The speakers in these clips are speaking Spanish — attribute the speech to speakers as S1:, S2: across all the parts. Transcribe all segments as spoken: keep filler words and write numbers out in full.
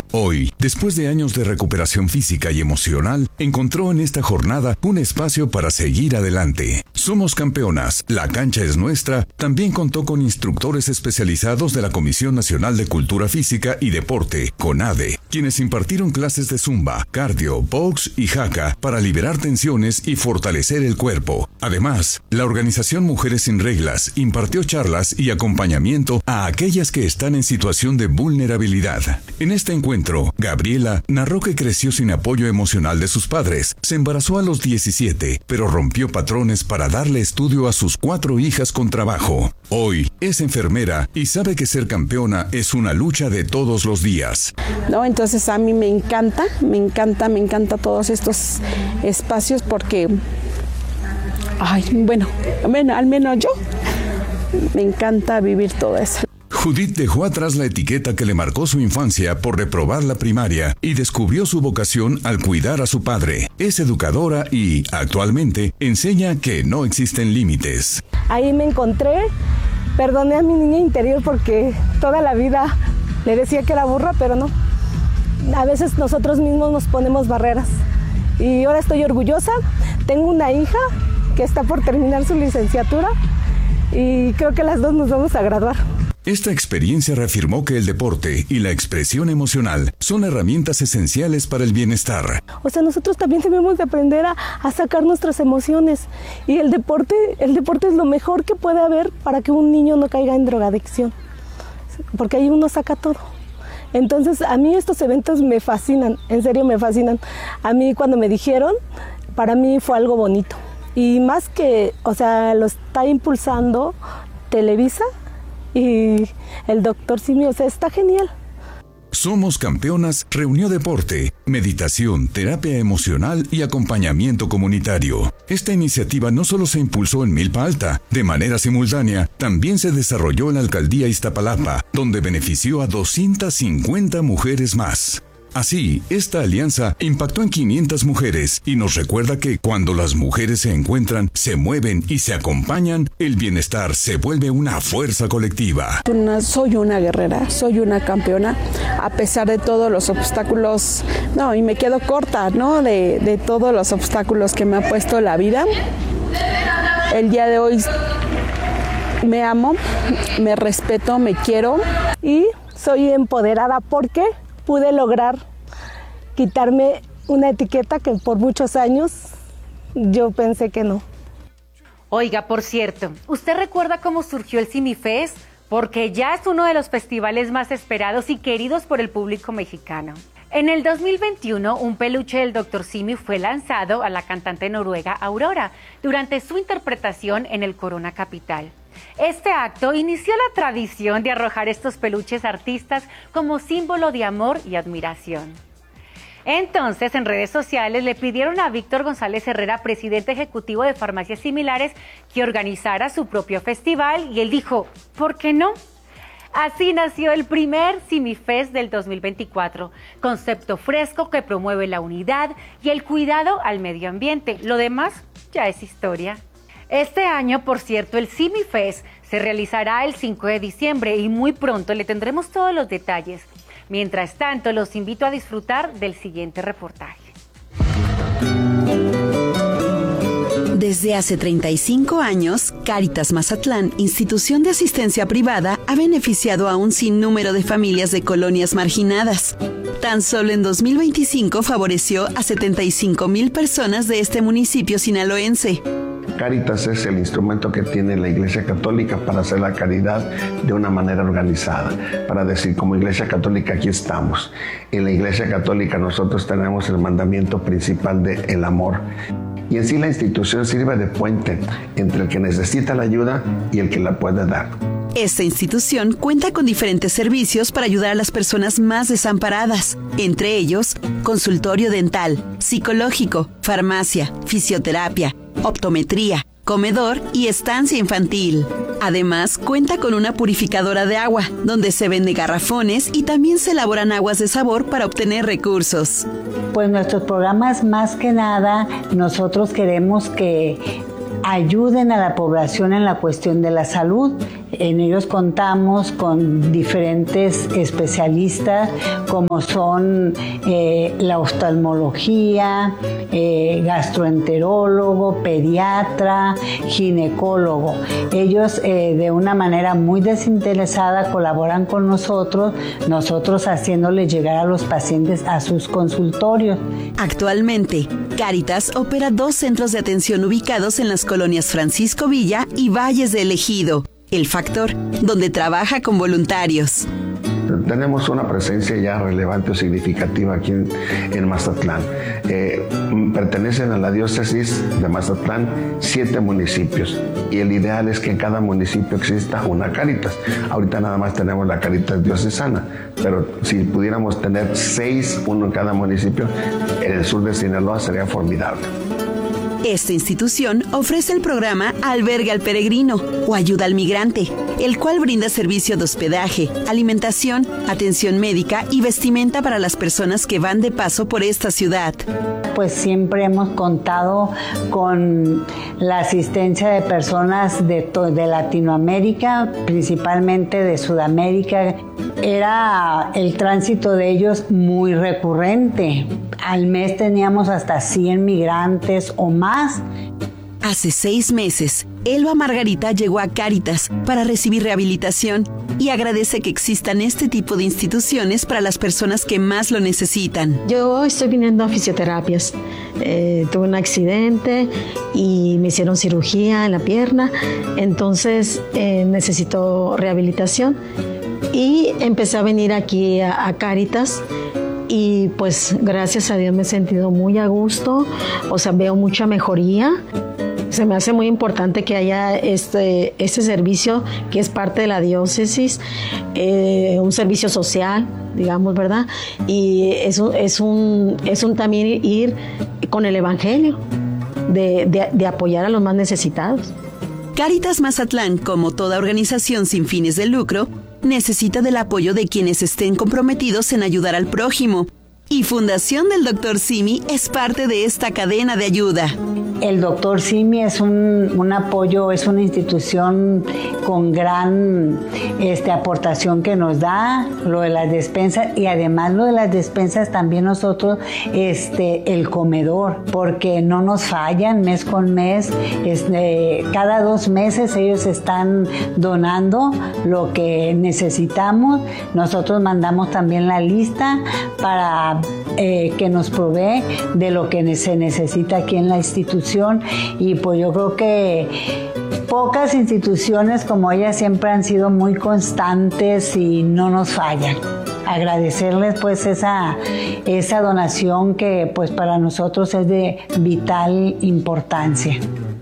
S1: Hoy, después de años de recuperación física y emocional, encontró en esta jornada un espacio para seguir adelante. Somos campeonas, la cancha es nuestra, también contó con instructores especializados de la Comisión Nacional de Cultura Física y Deporte, CONADE, quienes impartieron clases de zumba, cardio, box y haka para liberar tensiones y fortalecer el cuerpo. Además, la organización Mujeres Sin Reglas impartió charlas y acompañamiento a aquellas que están en situación de vulnerabilidad. En este encuentro, Gabriela narró que creció sin apoyo emocional de sus padres, se embarazó a los diecisiete, pero rompió patrones para darle estudio a sus cuatro hijas con trabajo. Hoy es enfermera y sabe que ser campeona es una lucha de todos los días.
S2: No, entonces a mí me encanta, me encanta, me encanta todos estos espacios porque, ay, bueno, bueno, al menos yo, me encanta vivir todo eso.
S1: Judith dejó atrás la etiqueta que le marcó su infancia por reprobar la primaria y descubrió su vocación al cuidar a su padre. Es educadora y, actualmente, enseña que no existen límites.
S3: Ahí me encontré, perdoné a mi niña interior porque toda la vida le decía que era burra, pero no. A veces nosotros mismos nos ponemos barreras. Y ahora estoy orgullosa, tengo una hija que está por terminar su licenciatura y creo que las dos nos vamos a graduar.
S1: Esta experiencia reafirmó que el deporte y la expresión emocional son herramientas esenciales para el bienestar.
S3: O sea, nosotros también debemos de aprender a, a sacar nuestras emociones y el deporte, el deporte es lo mejor que puede haber para que un niño no caiga en drogadicción, porque ahí uno saca todo. Entonces, a mí estos eventos me fascinan, en serio me fascinan. A mí cuando me dijeron, para mí fue algo bonito. Y más que, o sea, lo está impulsando Televisa y el doctor Simi, o sea, está genial.
S1: Somos Campeonas reunió deporte, meditación, terapia emocional y acompañamiento comunitario. Esta iniciativa no solo se impulsó en Milpa Alta, de manera simultánea, también se desarrolló en la alcaldía Iztapalapa, donde benefició a doscientas cincuenta mujeres más. Así, esta alianza impactó en quinientas mujeres y nos recuerda que cuando las mujeres se encuentran, se mueven y se acompañan, el bienestar se vuelve una fuerza colectiva.
S2: Una, soy una guerrera, soy una campeona, a pesar de todos los obstáculos, no, y me quedo corta, ¿no? De, de todos los obstáculos que me ha puesto la vida. El día de hoy me amo, me respeto, me quiero
S3: y soy empoderada porque pude lograr quitarme una etiqueta que por muchos años yo pensé que no.
S4: Oiga, por cierto, ¿usted recuerda cómo surgió el Simifest? Porque ya es uno de los festivales más esperados y queridos por el público mexicano. En el dos mil veintiuno, un peluche del doctor Simi fue lanzado a la cantante noruega Aurora durante su interpretación en el Corona Capital. Este acto inició la tradición de arrojar estos peluches a artistas como símbolo de amor y admiración. Entonces, en redes sociales le pidieron a Víctor González Herrera, presidente ejecutivo de Farmacias Similares, que organizara su propio festival y él dijo, ¿por qué no? Así nació el primer Simifest del dos mil veinticuatro, concepto fresco que promueve la unidad y el cuidado al medio ambiente. Lo demás ya es historia. Este año, por cierto, el Simifest se realizará el cinco de diciembre y muy pronto le tendremos todos los detalles. Mientras tanto, los invito a disfrutar del siguiente reportaje.
S5: Desde hace treinta y cinco años, Cáritas Mazatlán, institución de asistencia privada, ha beneficiado a un sinnúmero de familias de colonias marginadas. Tan solo en dos mil veinticinco favoreció a setenta y cinco mil personas de este municipio sinaloense.
S6: Cáritas es el instrumento que tiene la Iglesia Católica para hacer la caridad de una manera organizada, para decir, como Iglesia Católica aquí estamos. En la Iglesia Católica nosotros tenemos el mandamiento principal del amor. Y en sí la institución sirve de puente entre el que necesita la ayuda y el que la puede dar.
S5: Esta institución cuenta con diferentes servicios para ayudar a las personas más desamparadas, entre ellos consultorio dental, psicológico, farmacia, fisioterapia, optometría, comedor y estancia infantil. Además, cuenta con una purificadora de agua, donde se venden garrafones y también se elaboran aguas de sabor para obtener recursos.
S7: Pues nuestros programas, más que nada, nosotros queremos que ayuden a la población en la cuestión de la salud, En ellos contamos con diferentes especialistas como son eh, la oftalmología, eh, gastroenterólogo, pediatra, ginecólogo. Ellos eh, de una manera muy desinteresada colaboran con nosotros, nosotros haciéndoles llegar a los pacientes a sus consultorios.
S5: Actualmente, Cáritas opera dos centros de atención ubicados en las colonias Francisco Villa y Valles de El Ejido, El Factor, donde trabaja con voluntarios.
S6: Tenemos una presencia ya relevante o significativa aquí en, en Mazatlán. Eh, pertenecen a la diócesis de Mazatlán siete municipios y el ideal es que en cada municipio exista una Cáritas. Ahorita nada más tenemos la Cáritas diocesana, pero si pudiéramos tener seis, uno en cada municipio, en el sur de Sinaloa sería formidable.
S5: Esta institución ofrece el programa Albergue al Peregrino o Ayuda al Migrante, el cual brinda servicio de hospedaje, alimentación, atención médica y vestimenta para las personas que van de paso por esta ciudad.
S7: Pues siempre hemos contado con la asistencia de personas de, to- de Latinoamérica, principalmente de Sudamérica. Era el tránsito de ellos muy recurrente. Al mes teníamos hasta cien migrantes o más.
S5: Hace seis meses, Elba Margarita llegó a Cáritas para recibir rehabilitación y agradece que existan este tipo de instituciones para las personas que más lo necesitan.
S8: Yo estoy viniendo a fisioterapias. Eh, tuve un accidente y me hicieron cirugía en la pierna, entonces eh, necesito rehabilitación y empecé a venir aquí a, a Cáritas. Y pues gracias a Dios me he sentido muy a gusto, o sea, veo mucha mejoría. Se me hace muy importante que haya este, este servicio que es parte de la diócesis, eh, un servicio social, digamos, ¿verdad? Y es un, es un, es un también ir con el evangelio, de, de, de apoyar a los más necesitados.
S5: Cáritas Mazatlán, como toda organización sin fines de lucro, necesita del apoyo de quienes estén comprometidos en ayudar al prójimo. Y Fundación del doctor Simi es parte de esta cadena de ayuda.
S7: El doctor Simi es un, un apoyo, es una institución con gran este, aportación que nos da, lo de las despensas, y además lo de las despensas también nosotros, este, el comedor, porque no nos fallan mes con mes, este, cada dos meses ellos están donando lo que necesitamos, nosotros mandamos también la lista para eh, que nos provee de lo que se necesita aquí en la institución. Y pues yo creo que pocas instituciones como ella siempre han sido muy constantes y no nos fallan. Agradecerles pues esa, esa donación que pues para nosotros es de vital importancia.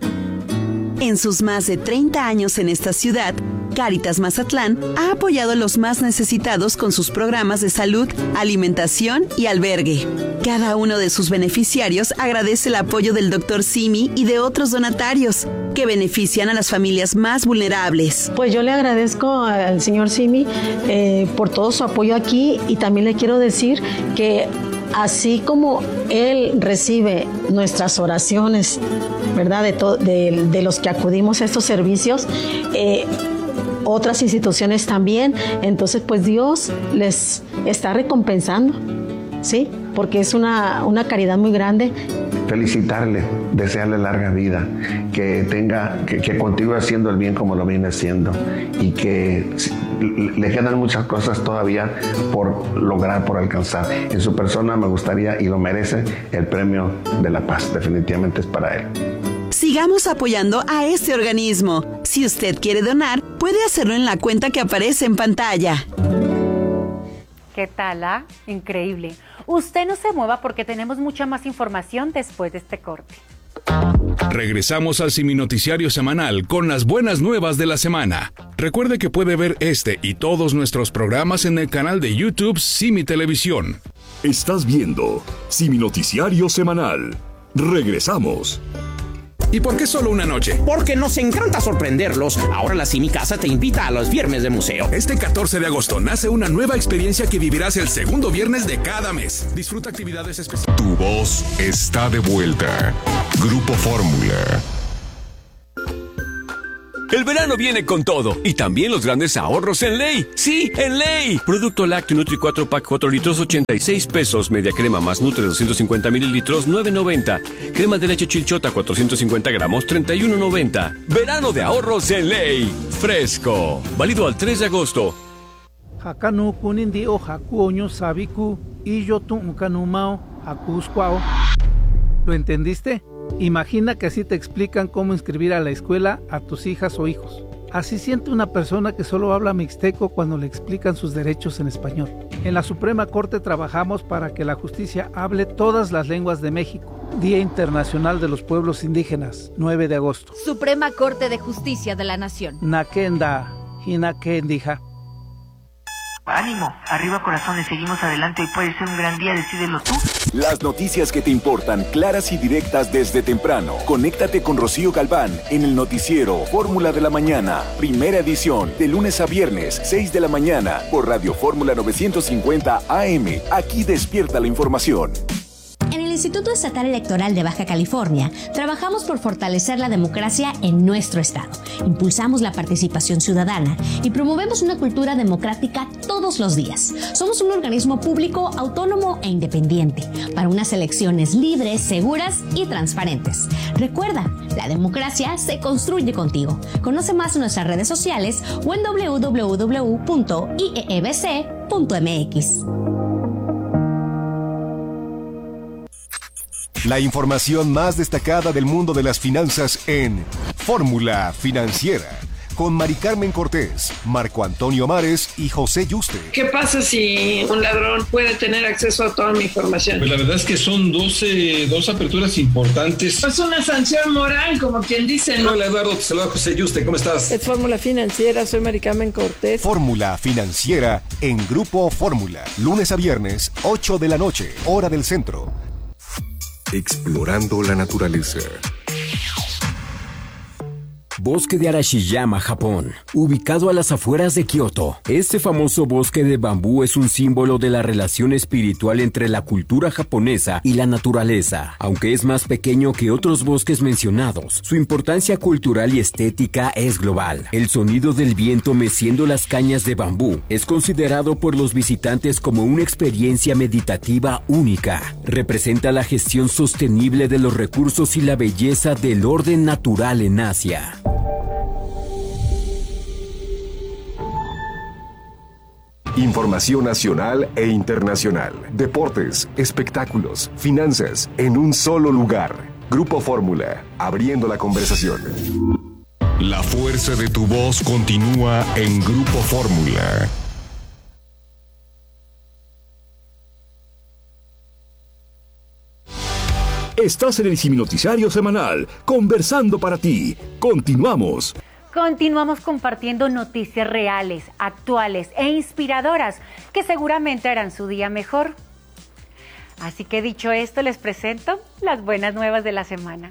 S5: En sus más de treinta años en esta ciudad, Cáritas Mazatlán ha apoyado a los más necesitados con sus programas de salud, alimentación y albergue. Cada uno de sus beneficiarios agradece el apoyo del doctor Simi y de otros donatarios que benefician a las familias más vulnerables.
S8: Pues yo le agradezco al señor Simi eh, por todo su apoyo aquí, y también le quiero decir que así como él recibe nuestras oraciones, ¿verdad? De, to- de, de los que acudimos a estos servicios, eh, otras instituciones también, entonces pues Dios les está recompensando, ¿sí? Porque es una, una caridad muy grande.
S6: Felicitarle, desearle larga vida, que tenga, que, que continúe haciendo el bien como lo viene haciendo, y que le quedan muchas cosas todavía por lograr, por alcanzar. En su persona me gustaría, y lo merece, el premio de la paz. Definitivamente es para él.
S5: Sigamos apoyando a este organismo. Si usted quiere donar, puede hacerlo en la cuenta que aparece en pantalla.
S4: ¿Qué tal, ah? Increíble. Usted no se mueva porque tenemos mucha más información después de este corte.
S1: Regresamos al Simi Noticiario Semanal con las buenas nuevas de la semana. Recuerde que puede ver este y todos nuestros programas en el canal de YouTube Simi Televisión.
S9: Estás viendo Simi Noticiario Semanal. Regresamos.
S10: ¿Y por qué solo una noche? Porque nos encanta sorprenderlos. Ahora la Simi Casa te invita a los viernes de museo.
S1: Este catorce de agosto nace una nueva experiencia que vivirás el segundo viernes de cada mes. Disfruta actividades especiales.
S9: Tu voz está de vuelta. Grupo Fórmula.
S11: El verano viene con todo y también los grandes ahorros en Ley. ¡Sí, en Ley! Producto lácteo Nutri cuatro pack cuatro litros, ochenta y seis pesos. Media crema más Nutre doscientos cincuenta mililitros, nueve noventa. Crema de leche Chilchota cuatrocientos cincuenta gramos, treinta y uno noventa. Verano de ahorros en Ley. Fresco. Válido al tres de agosto.
S12: Hakanu kunindi o hakuoño sabiku y yo tu kanumao hakuskwao. ¿Lo entendiste? Imagina que así te explican cómo inscribir a la escuela a tus hijas o hijos. Así siente una persona que solo habla mixteco cuando le explican sus derechos en español. En la Suprema Corte trabajamos para que la justicia hable todas las lenguas de México. Día Internacional de los Pueblos Indígenas, nueve de agosto.
S13: Suprema Corte de Justicia de la Nación.
S12: Nakenda, Hinakendija.
S14: Ánimo, arriba corazones, seguimos adelante, hoy puede ser un gran día, decídelo tú.
S15: Las noticias que te importan, claras y directas desde temprano. Conéctate con Rocío Galván en el noticiero Fórmula de la Mañana, primera edición, de lunes a viernes, seis de la mañana, por Radio Fórmula novecientos cincuenta A M. Aquí despierta la información.
S16: En el Instituto Estatal Electoral de Baja California, trabajamos por fortalecer la democracia en nuestro estado. Impulsamos la participación ciudadana y promovemos una cultura democrática todos los días. Somos un organismo público, autónomo e independiente para unas elecciones libres, seguras y transparentes. Recuerda, la democracia se construye contigo. Conoce más en nuestras redes sociales o en doble u doble u doble u punto i e e b c punto m x.
S17: La información más destacada del mundo de las finanzas en Fórmula Financiera, con Mari Carmen Cortés, Marco Antonio Mares y José Yuste.
S18: ¿Qué pasa si un ladrón puede tener acceso a toda mi información?
S19: Pues la verdad es que son doce, dos aperturas importantes.
S18: Es una sanción moral, como quien dice, ¿no?
S19: Hola Eduardo, te saluda José Yuste, ¿cómo estás?
S18: Es Fórmula Financiera, soy Mari Carmen Cortés.
S17: Fórmula Financiera en Grupo Fórmula, lunes a viernes, ocho de la noche, hora del centro.
S20: Explorando la naturaleza.
S21: Bosque de Arashiyama, Japón, ubicado a las afueras de Kioto. Este famoso bosque de bambú es un símbolo de la relación espiritual entre la cultura japonesa y la naturaleza. Aunque es más pequeño que otros bosques mencionados, su importancia cultural y estética es global. El sonido del viento meciendo las cañas de bambú es considerado por los visitantes como una experiencia meditativa única. Representa la gestión sostenible de los recursos y la belleza del orden natural en Asia.
S20: Información nacional e internacional. Deportes, espectáculos, finanzas, en un solo lugar. Grupo Fórmula, abriendo la conversación.
S1: La fuerza de tu voz continúa en Grupo Fórmula.
S9: Estás en el Siminoticiario Semanal, conversando para ti. Continuamos.
S4: Continuamos compartiendo noticias reales, actuales e inspiradoras que seguramente harán su día mejor. Así que dicho esto, les presento las buenas nuevas de la semana.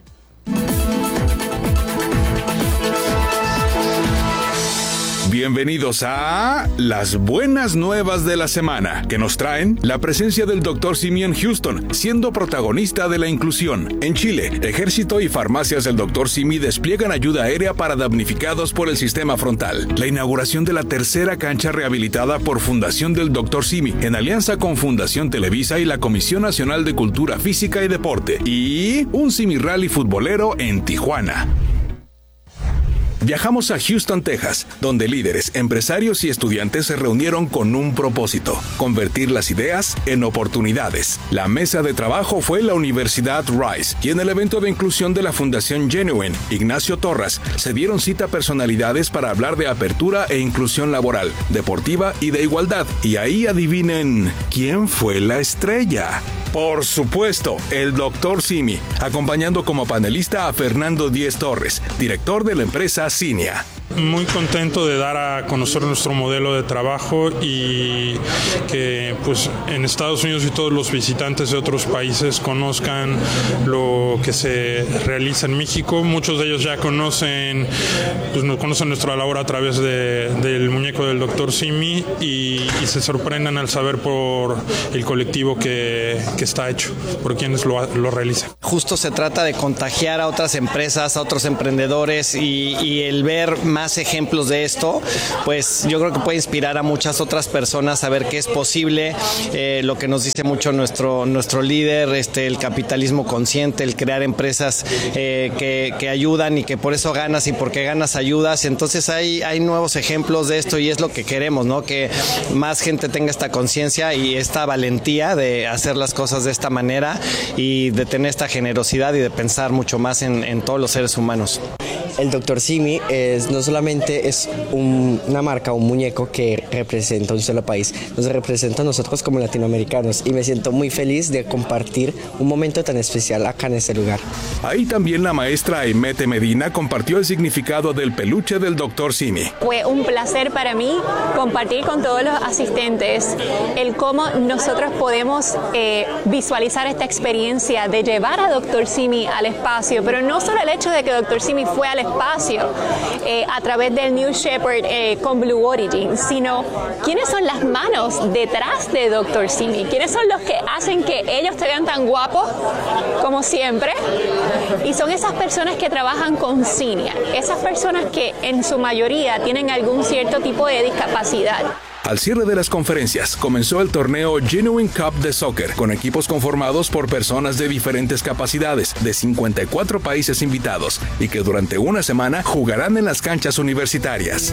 S22: Bienvenidos a Las Buenas Nuevas de la Semana, que nos traen la presencia del doctor Simeon Houston, siendo protagonista de la inclusión. En Chile, Ejército y farmacias del doctor Simi despliegan ayuda aérea para damnificados por el sistema frontal. La inauguración de la tercera cancha rehabilitada por Fundación del doctor Simi, en alianza con Fundación Televisa y la Comisión Nacional de Cultura Física y Deporte. Y un Simi Rally futbolero en Tijuana. Viajamos a Houston, Texas, donde líderes, empresarios y estudiantes se reunieron con un propósito: convertir las ideas en oportunidades. La mesa de trabajo fue la Universidad Rice, y en el evento de inclusión de la Fundación Genuine, Ignacio Torres, se dieron cita personalidades para hablar de apertura e inclusión laboral, deportiva y de igualdad. Y ahí adivinen, ¿quién fue la estrella? Por supuesto, el doctor Simi, acompañando como panelista a Fernando Díez Torres, director de la empresa Cinia.
S2: muy contento de dar a conocer nuestro modelo de trabajo y que pues en Estados Unidos y todos los visitantes de otros países conozcan lo que se realiza en México. Muchos de ellos ya conocen, pues nos conocen nuestra labor a través de, del muñeco del doctor Simi y, y se sorprenden al saber por el colectivo que, que está hecho, por quienes lo, lo realizan.
S3: Justo se trata de contagiar a otras empresas, a otros emprendedores y, y el ver más ejemplos de esto, pues yo creo que puede inspirar a muchas otras personas a ver que es posible, eh, lo que nos dice mucho nuestro, nuestro líder, este, el capitalismo consciente, el crear empresas eh, que, que ayudan y que por eso ganas y porque ganas ayudas. Entonces hay, hay nuevos ejemplos de esto y es lo que queremos, ¿no? Que más gente tenga esta conciencia y esta valentía de hacer las cosas de esta manera y de tener esta generosidad y de pensar mucho más en, en todos los seres humanos.
S23: El doctor Simi es, no solamente es un, una marca, un muñeco que representa un solo país, nos representa a nosotros como latinoamericanos y me siento muy feliz de compartir un momento tan especial acá en este lugar.
S22: Ahí también la maestra Aimete Medina compartió el significado del peluche del doctor Simi.
S24: Fue un placer para mí compartir con todos los asistentes el cómo nosotros podemos eh, visualizar esta experiencia de llevar a doctor Simi al espacio, pero no solo el hecho de que doctor Simi fue al espacio eh, a través del New Shepard eh, con Blue Origin, sino quiénes son las manos detrás de doctor Simi, quiénes son los que hacen que ellos te vean tan guapos como siempre, y son esas personas que trabajan con Cinia, esas personas que en su mayoría tienen algún cierto tipo de discapacidad.
S22: Al cierre de las conferencias, comenzó el torneo Genuine Cup de soccer, con equipos conformados por personas de diferentes capacidades, de cincuenta y cuatro países invitados, y que durante una semana jugarán en las canchas universitarias.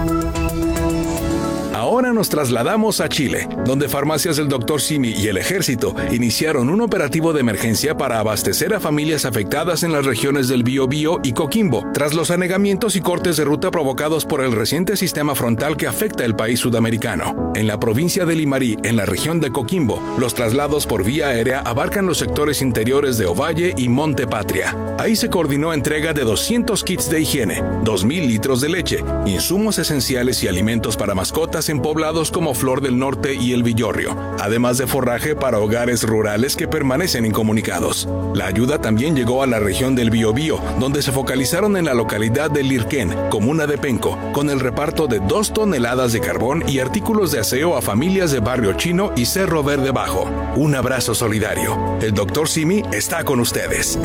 S22: Ahora nos trasladamos a Chile, donde farmacias del doctor Simi y el Ejército iniciaron un operativo de emergencia para abastecer a familias afectadas en las regiones del Biobío y Coquimbo, tras los anegamientos y cortes de ruta provocados por el reciente sistema frontal que afecta el país sudamericano. En la provincia de Limarí, en la región de Coquimbo, los traslados por vía aérea abarcan los sectores interiores de Ovalle y Monte Patria. Ahí se coordinó entrega de doscientos kits de higiene, dos mil litros de leche, insumos esenciales y alimentos para mascotas en poblados como Flor del Norte y El Villorrio, además de forraje para hogares rurales que permanecen incomunicados. La ayuda también llegó a la región del Biobío, donde se focalizaron en la localidad de Lirquén, comuna de Penco, con el reparto de dos toneladas de carbón y artículos de aseo a familias de Barrio Chino y Cerro Verde Bajo. Un abrazo solidario. El doctor Simi está con ustedes.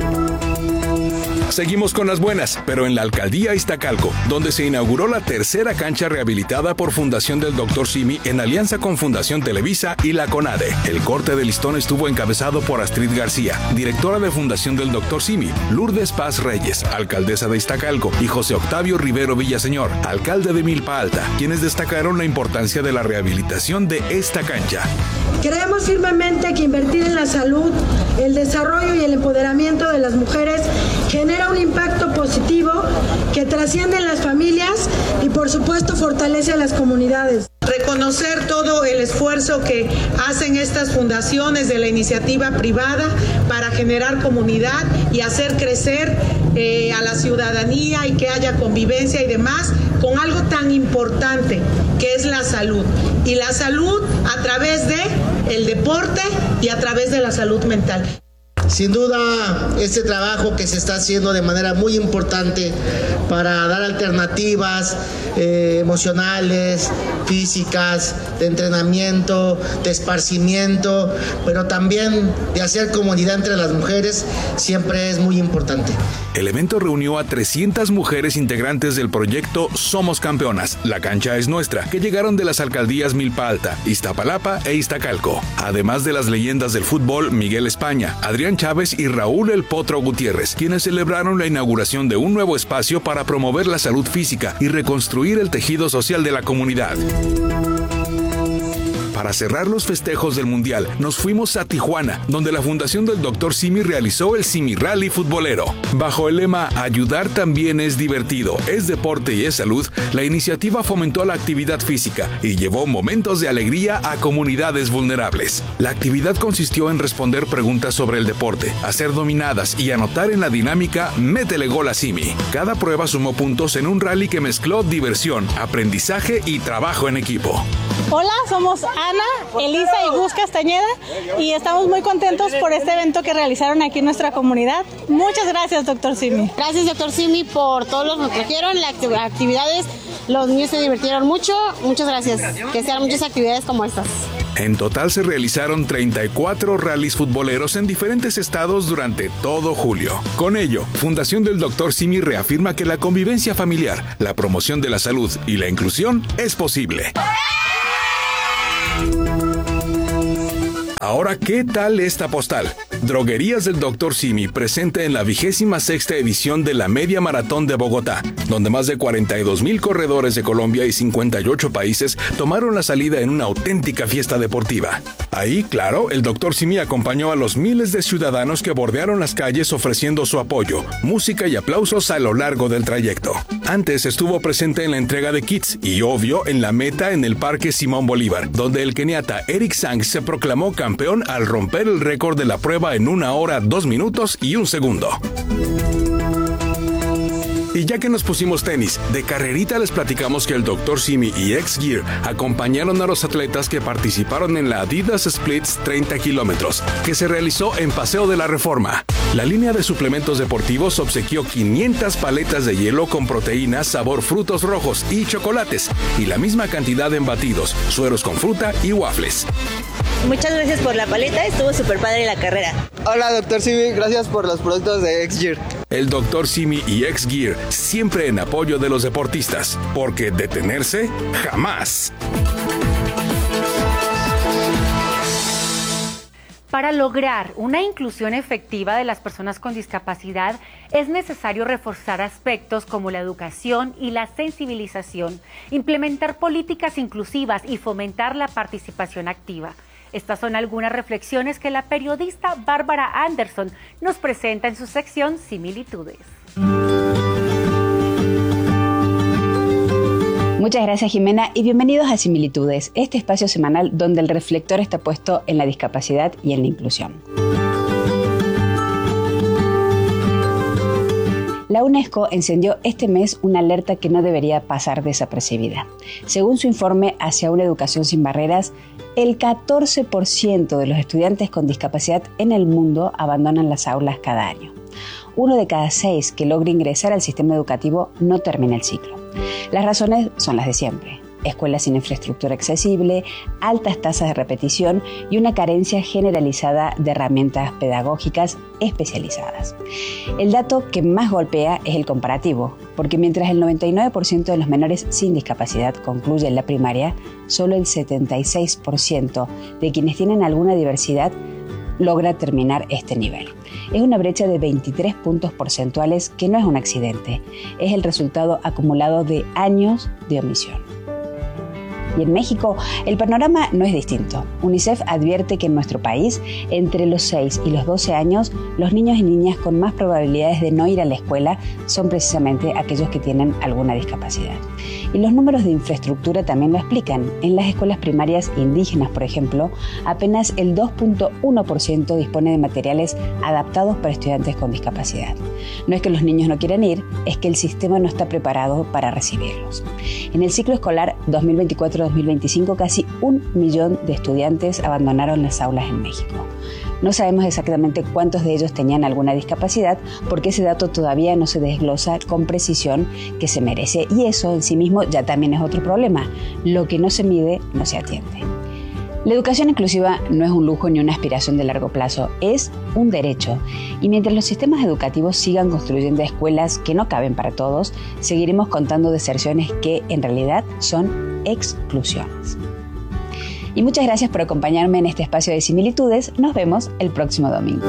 S22: Seguimos con las buenas, pero en la alcaldía Iztacalco, donde se inauguró la tercera cancha rehabilitada por Fundación del doctor Simi en alianza con Fundación Televisa y la CONADE. El corte de listón estuvo encabezado por Astrid García, directora de Fundación del doctor Simi, Lourdes Paz Reyes, alcaldesa de Iztacalco, y José Octavio Rivero Villaseñor, alcalde de Milpa Alta, quienes destacaron la importancia de la rehabilitación de esta cancha.
S25: Creemos firmemente que invertir en la salud, el desarrollo y el empoderamiento de las mujeres genera un impacto positivo que trasciende en las familias y por supuesto fortalece a las comunidades.
S26: Reconocer todo el esfuerzo que hacen estas fundaciones de la iniciativa privada para generar comunidad y hacer crecer eh, a la ciudadanía y que haya convivencia y demás con algo tan importante que es la salud. Y la salud a través de el deporte y a través de la salud mental.
S27: Sin duda, este trabajo que se está haciendo de manera muy importante para dar alternativas eh, emocionales, físicas, de entrenamiento, de esparcimiento, pero también de hacer comunidad entre las mujeres, siempre es muy importante.
S22: El evento reunió a trescientas mujeres integrantes del proyecto Somos Campeonas, la cancha es nuestra, que llegaron de las alcaldías Milpa Alta, Iztapalapa e Iztacalco, además de las leyendas del fútbol Miguel España, Adrián Chávez y Raúl El Potro Gutiérrez, quienes celebraron la inauguración de un nuevo espacio para promover la salud física y reconstruir el tejido social de la comunidad. Para cerrar los festejos del Mundial, nos fuimos a Tijuana, donde la Fundación del doctor Simi realizó el Simi Rally futbolero. Bajo el lema "Ayudar también es divertido, es deporte y es salud", la iniciativa fomentó la actividad física y llevó momentos de alegría a comunidades vulnerables. La actividad consistió en responder preguntas sobre el deporte, hacer dominadas y anotar en la dinámica "Métele gol a Simi". Cada prueba sumó puntos en un rally que mezcló diversión, aprendizaje y trabajo en equipo.
S5: Hola, somos Ana, Elisa y Gus Castañeda y estamos muy contentos por este evento que realizaron aquí en nuestra comunidad. Muchas gracias, doctor Simi.
S6: Gracias, doctor Simi, por todo lo que nos trajeron, las actividades. Los niños se divirtieron mucho. Muchas gracias. Que sean muchas actividades como estas.
S22: En total se realizaron treinta y cuatro rallies futboleros en diferentes estados durante todo julio. Con ello, Fundación del doctor Simi reafirma que la convivencia familiar, la promoción de la salud y la inclusión es posible. Ahora, ¿qué tal esta postal? Droguerías del doctor Simi presente en la vigésima sexta edición de la Media Maratón de Bogotá, donde más de cuarenta y dos mil corredores de Colombia y cincuenta y ocho países tomaron la salida en una auténtica fiesta deportiva. Ahí, claro, el doctor Simi acompañó a los miles de ciudadanos que bordearon las calles ofreciendo su apoyo, música y aplausos a lo largo del trayecto. Antes estuvo presente en la entrega de kits y, obvio, en la meta en el Parque Simón Bolívar, donde el keniata Eric Sang se proclamó campeón al romper el récord de la prueba en una hora, dos minutos y un segundo. Y ya que nos pusimos tenis, de carrerita les platicamos que el doctor Simi y X-Gear acompañaron a los atletas que participaron en la Adidas Splits treinta kilómetros, que se realizó en Paseo de la Reforma. La línea de suplementos deportivos obsequió quinientas paletas de hielo con proteínas, sabor frutos rojos y chocolates, y la misma cantidad en batidos, sueros con fruta y waffles.
S7: Muchas gracias por la paleta, estuvo súper padre la carrera.
S8: Hola, doctor Simi, gracias por los productos de X-Gear.
S22: El doctor Simi y X-Gear, siempre en apoyo de los deportistas, porque detenerse jamás.
S4: Para lograr una inclusión efectiva de las personas con discapacidad, es necesario reforzar aspectos como la educación y la sensibilización, implementar políticas inclusivas y fomentar la participación activa. Estas son algunas reflexiones que la periodista Bárbara Anderson nos presenta en su sección Similitudes.
S10: Muchas gracias, Jimena, y bienvenidos a Similitudes, este espacio semanal donde el reflector está puesto en la discapacidad y en la inclusión. La UNESCO encendió este mes una alerta que no debería pasar desapercibida. Según su informe Hacia una educación sin barreras, el catorce por ciento de los estudiantes con discapacidad en el mundo abandonan las aulas cada año. Uno de cada seis que logra ingresar al sistema educativo no termina el ciclo. Las razones son las de siempre: escuelas sin infraestructura accesible, altas tasas de repetición y una carencia generalizada de herramientas pedagógicas especializadas. El dato que más golpea es el comparativo, porque mientras el noventa y nueve por ciento de los menores sin discapacidad concluyen la primaria, solo el setenta y seis por ciento de quienes tienen alguna diversidad logra terminar este nivel. Es una brecha de veintitrés puntos porcentuales que no es un accidente, es el resultado acumulado de años de omisión. Y en México, el panorama no es distinto. UNICEF advierte que en nuestro país, entre los seis y los doce años, los niños y niñas con más probabilidades de no ir a la escuela son precisamente aquellos que tienen alguna discapacidad. Y los números de infraestructura también lo explican. En las escuelas primarias indígenas, por ejemplo, apenas el dos punto uno por ciento dispone de materiales adaptados para estudiantes con discapacidad. No es que los niños no quieran ir, es que el sistema no está preparado para recibirlos. En el ciclo escolar dos mil veinticuatro dos mil veinticinco, casi un millón de estudiantes abandonaron las aulas en México. No sabemos exactamente cuántos de ellos tenían alguna discapacidad, porque ese dato todavía no se desglosa con precisión que se merece, y eso en sí mismo ya también es otro problema. Lo que no se mide no se atiende. La educación inclusiva no es un lujo ni una aspiración de largo plazo, es un derecho. Y mientras los sistemas educativos sigan construyendo escuelas que no caben para todos, seguiremos contando deserciones que en realidad son exclusiones. Y muchas gracias por acompañarme en este espacio de Similitudes. Nos vemos el próximo domingo.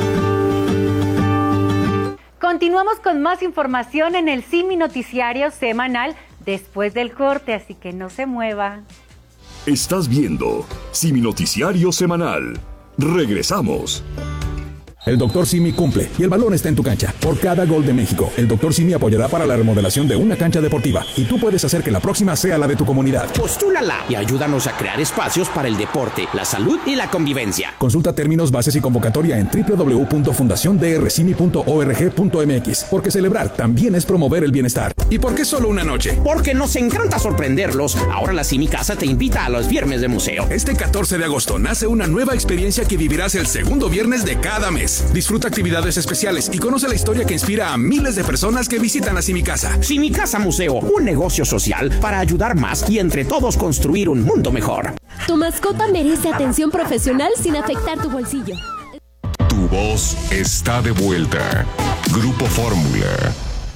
S4: Continuamos con más información en el Simi Noticiario semanal después del corte, así que no se mueva.
S9: Estás viendo Simi Noticiario Semanal. Regresamos.
S11: El doctor Simi cumple y el balón está en tu cancha. Por cada gol de México, el doctor Simi apoyará para la remodelación de una cancha deportiva y tú puedes hacer que la próxima sea la de tu comunidad.
S12: Postúlala y ayúdanos a crear espacios para el deporte, la salud y la convivencia.
S11: Consulta términos, bases y convocatoria en doble u doble u doble u punto fundación d r simi punto org punto m x, porque celebrar también es promover el bienestar.
S22: ¿Y por qué solo una noche?
S12: Porque nos encanta sorprenderlos. Ahora la Simi Casa te invita a los viernes de museo.
S22: Este catorce de agosto nace una nueva experiencia que vivirás el segundo viernes de cada mes. Disfruta actividades especiales y conoce la historia que inspira a miles de personas que visitan la Simi Casa.
S12: Simi Casa Museo, un negocio social para ayudar más y entre todos construir un mundo mejor.
S13: Tu mascota merece atención profesional sin afectar tu bolsillo.
S17: Tu voz está de vuelta. Grupo Fórmula.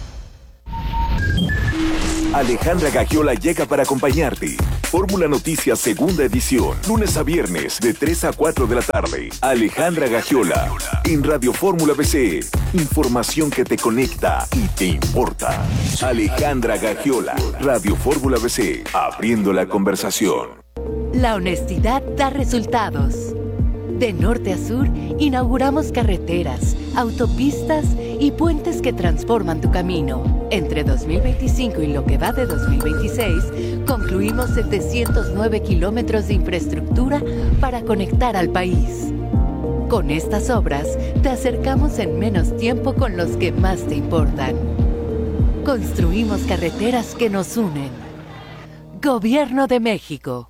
S9: Alejandra Gagiola llega para acompañarte. Fórmula Noticias Segunda Edición, lunes a viernes de tres a cuatro de la tarde. Alejandra Gagiola, en Radio Fórmula B C. Información que te conecta y te importa. Alejandra Gagiola, Radio Fórmula B C, abriendo la conversación.
S14: La honestidad da resultados. De norte a sur, inauguramos carreteras, autopistas y puentes que transforman tu camino. Entre dos mil veinticinco y lo que va de dos mil veintiséis, concluimos setecientos nueve kilómetros de infraestructura para conectar al país. Con estas obras, te acercamos en menos tiempo con los que más te importan. Construimos carreteras que nos unen. Gobierno de México.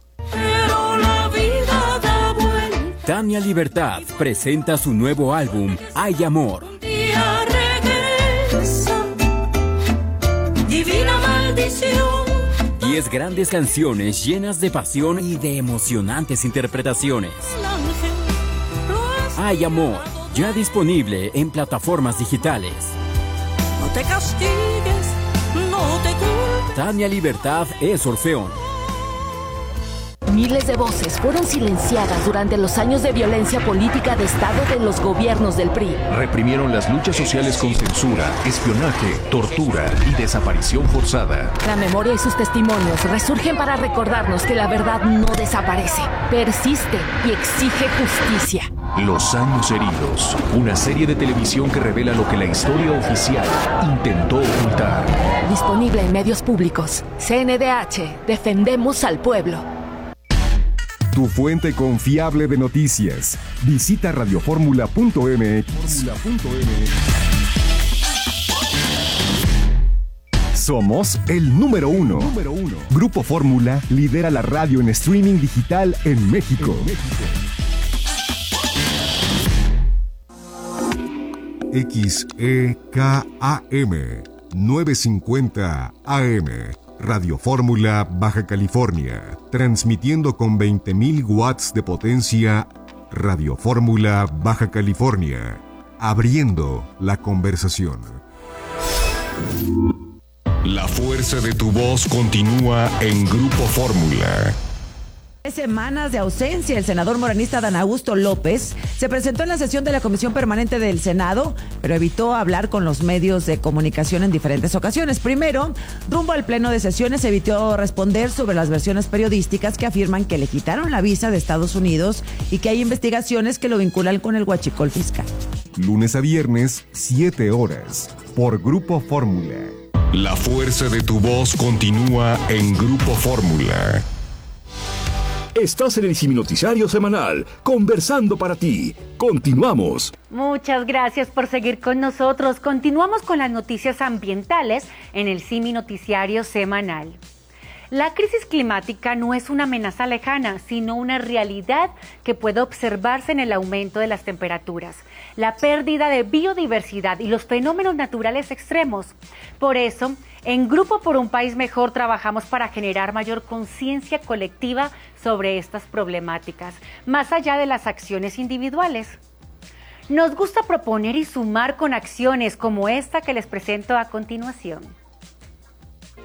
S21: Tania Libertad presenta su nuevo álbum, Hay Amor.
S15: Divina maldición.
S21: Diez grandes canciones llenas de pasión y de emocionantes interpretaciones. Hay Amor, ya disponible en plataformas digitales.
S15: No te castigues, no te culpes.
S21: Tania Libertad es Orfeón.
S14: Miles de voces fueron silenciadas durante los años de violencia política de Estado de los gobiernos del P R I.
S9: Reprimieron las luchas sociales con censura, espionaje, tortura y desaparición forzada.
S14: La memoria y sus testimonios resurgen para recordarnos que la verdad no desaparece, persiste y exige justicia.
S9: Los años heridos, una serie de televisión que revela lo que la historia oficial intentó ocultar.
S14: Disponible en medios públicos. C N D H, defendemos al pueblo.
S17: Tu fuente confiable de noticias. Visita radioformula punto m x. Somos el número uno. número uno. Grupo Fórmula lidera la radio en streaming digital en México. En México. X E K A M novecientos cincuenta A M. Radio Fórmula Baja California, transmitiendo con veinte mil watts de potencia. Radio Fórmula Baja California, abriendo la conversación. La fuerza de tu voz continúa en Grupo Fórmula.
S16: Semanas de ausencia, el senador morenista Dan Augusto López se presentó en la sesión de la Comisión Permanente del Senado, pero evitó hablar con los medios de comunicación en diferentes ocasiones. Primero, rumbo al pleno de sesiones, evitó responder sobre las versiones periodísticas que afirman que le quitaron la visa de Estados Unidos y que hay investigaciones que lo vinculan con el huachicol fiscal.
S17: Lunes a viernes, siete horas, por Grupo Fórmula. La fuerza de tu voz continúa en Grupo Fórmula.
S9: Estás en el Simi Noticiario Semanal, conversando para ti. Continuamos.
S4: Muchas gracias por seguir con nosotros. Continuamos con las noticias ambientales en el Simi Noticiario Semanal. La crisis climática no es una amenaza lejana, sino una realidad que puede observarse en el aumento de las temperaturas, la pérdida de biodiversidad y los fenómenos naturales extremos. Por eso, en Grupo por un País Mejor trabajamos para generar mayor conciencia colectiva sobre estas problemáticas, más allá de las acciones individuales. Nos gusta proponer y sumar con acciones como esta que les presento a continuación.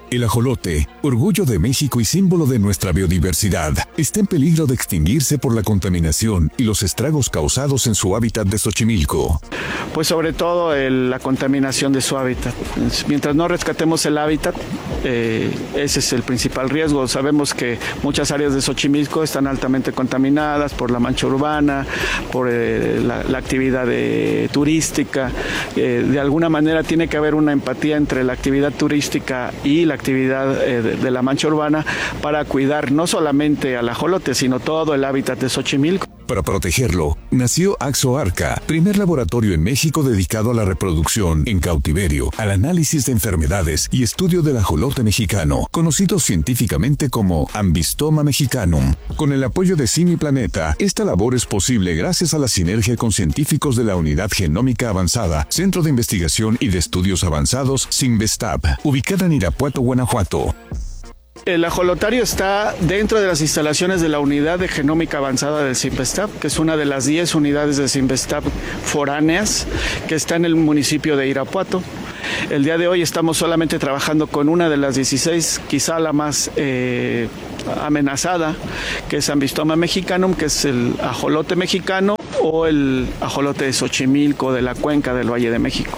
S11: El ajolote, orgullo de México y símbolo de nuestra biodiversidad, está en peligro de extinguirse por la contaminación y los estragos causados en su hábitat de Xochimilco.
S1: Pues sobre todo el, la contaminación de su hábitat. Mientras no rescatemos el hábitat, eh, ese es el principal riesgo. Sabemos que muchas áreas de Xochimilco están altamente contaminadas por la mancha urbana, por eh, la, la actividad de, turística. Eh, de alguna manera tiene que haber una empatía entre la actividad turística y la actividad eh, de, de la mancha urbana para cuidar no solamente al ajolote, sino todo el hábitat de Xochimilco.
S11: Para protegerlo, nació AxoArca, primer laboratorio en México dedicado a la reproducción en cautiverio, al análisis de enfermedades y estudio del ajolote mexicano, conocido científicamente como Ambistoma mexicanum. Con el apoyo de CIMI-Planeta, esta labor es posible gracias a la sinergia con científicos de la Unidad Genómica Avanzada, Centro de Investigación y de Estudios Avanzados CINVESTAB, ubicada en Irapuato, Guanajuato.
S1: El ajolotario está dentro de las instalaciones de la Unidad de Genómica Avanzada del CINVESTAB, que es una de las diez unidades de CINVESTAB foráneas que está en el municipio de Irapuato. El día de hoy estamos solamente trabajando con una de las dieciséis, quizá la más eh, amenazada, que es Ambistoma mexicanum, que es el ajolote mexicano o el ajolote de Xochimilco, de la cuenca del Valle de México.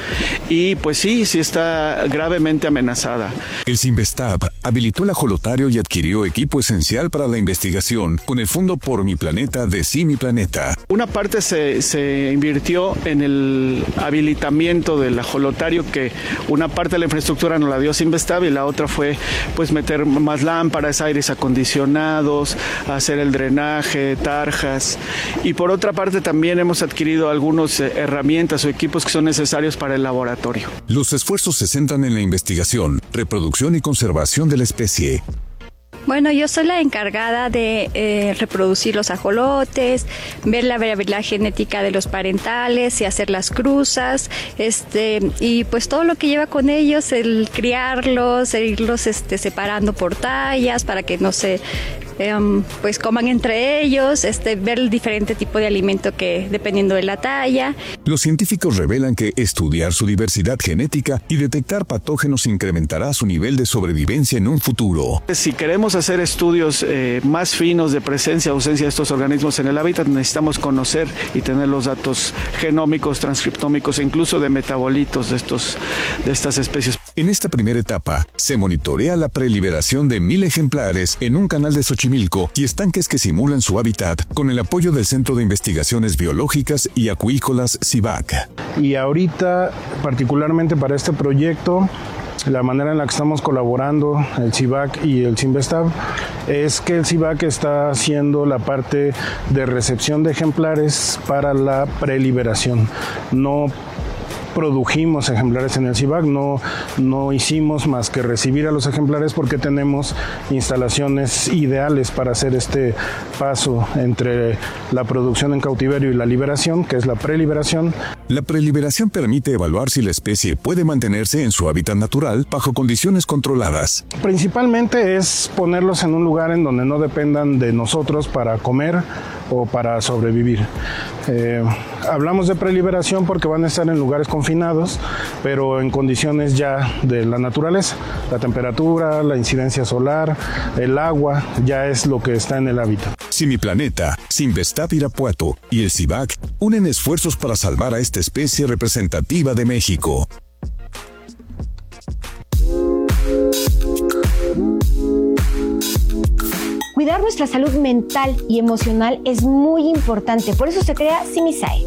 S1: Y pues sí, sí está gravemente amenazada.
S11: El CINVESTAB habilitó el ajolotario y adquirió equipo esencial para la investigación con el Fondo Por Mi Planeta de CIMI-Planeta.
S1: Una parte se, se invirtió en el habilitamiento del ajolotario, que una parte de la infraestructura nos la dio CINVESTAB y la otra fue pues meter más lámparas, aires acondicionados, hacer el drenaje, tarjas. Y por otra parte también hemos adquirido algunas eh, herramientas o equipos que son necesarios para el laboratorio.
S11: Los esfuerzos se centran en la investigación, reproducción y conservación de la especie.
S2: Bueno, yo soy la encargada de eh, reproducir los ajolotes, ver la variabilidad genética de los parentales y hacer las cruzas, este, y pues todo lo que lleva con ellos, el criarlos, el irlos este, separando por tallas para que no se Um, pues coman entre ellos, este, ver el diferente tipo de alimento que dependiendo de la talla.
S11: Los científicos revelan que estudiar su diversidad genética y detectar patógenos incrementará su nivel de sobrevivencia en un futuro.
S1: Si queremos hacer estudios eh, más finos de presencia o ausencia de estos organismos en el hábitat, necesitamos conocer y tener los datos genómicos, transcriptómicos e incluso de metabolitos de, estos, de estas especies.
S11: En esta primera etapa, se monitorea la preliberación de mil ejemplares en un canal de Xochimilco y estanques que simulan su hábitat con el apoyo del Centro de Investigaciones Biológicas y Acuícolas CIVAC.
S3: Y ahorita, particularmente para este proyecto, la manera en la que estamos colaborando el CIVAC y el CINVESTAB es que el CIVAC está haciendo la parte de recepción de ejemplares para la preliberación. No produjimos ejemplares en el CIVAC, no, no hicimos más que recibir a los ejemplares porque tenemos instalaciones ideales para hacer este paso entre la producción en cautiverio y la liberación, que es la preliberación.
S11: La preliberación permite evaluar si la especie puede mantenerse en su hábitat natural bajo condiciones controladas.
S3: Principalmente es ponerlos en un lugar en donde no dependan de nosotros para comer o para sobrevivir. Eh, hablamos de preliberación porque van a estar en lugares confinados, pero en condiciones ya de la naturaleza. La temperatura, la incidencia solar, el agua, ya es lo que está en el hábitat.
S11: CIMI-Planeta, CINVESTAB Irapuato y el CIVAC unen esfuerzos para salvar a esta especie representativa de México.
S18: Cuidar nuestra salud mental y emocional es muy importante, por eso se crea CIMISAE.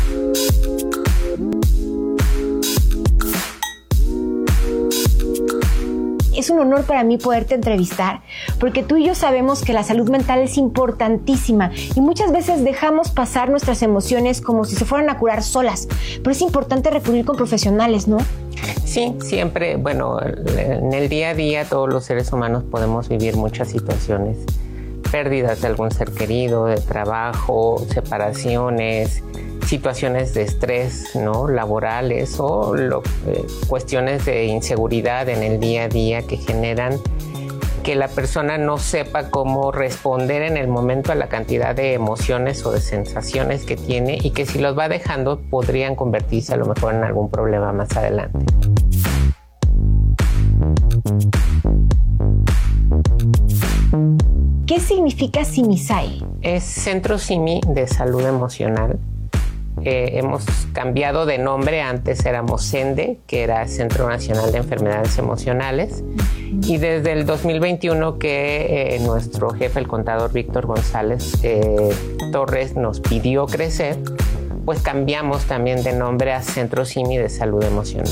S18: Es un honor para mí poderte entrevistar, porque tú y yo sabemos que la salud mental es importantísima y muchas veces dejamos pasar nuestras emociones como si se fueran a curar solas, pero es importante recurrir con profesionales, ¿no?
S19: Sí, siempre, bueno, en el día a día todos los seres humanos podemos vivir muchas situaciones, pérdidas de algún ser querido, de trabajo, separaciones, situaciones de estrés, ¿no? Laborales o lo, eh, cuestiones de inseguridad en el día a día que generan que la persona no sepa cómo responder en el momento a la cantidad de emociones o de sensaciones que tiene y que si los va dejando podrían convertirse a lo mejor en algún problema más adelante.
S18: ¿Qué significa Simisae?
S19: Es Centro Simi de Salud Emocional. Eh, hemos cambiado de nombre, antes éramos CENDE, que era Centro Nacional de Enfermedades Emocionales, y desde el dos mil veintiuno que eh, nuestro jefe, el contador Víctor González eh, Torres, nos pidió crecer, pues cambiamos también de nombre a Centro Simi de Salud Emocional.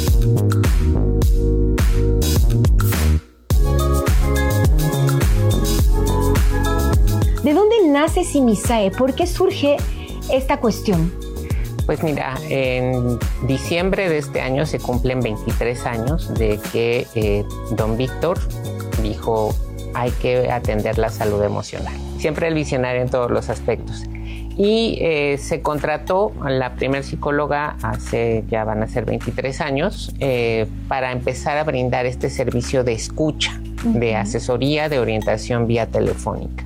S18: ¿De dónde nace Simisae? ¿Por qué surge esta cuestión?
S19: Pues mira, en diciembre de este año se cumplen veintitrés años de que eh, don Víctor dijo hay que atender la salud emocional. Siempre el visionario en todos los aspectos. Y eh, se contrató a la primer psicóloga hace, ya van a ser veintitrés años, eh, para empezar a brindar este servicio de escucha, uh-huh. de asesoría, de orientación vía telefónica.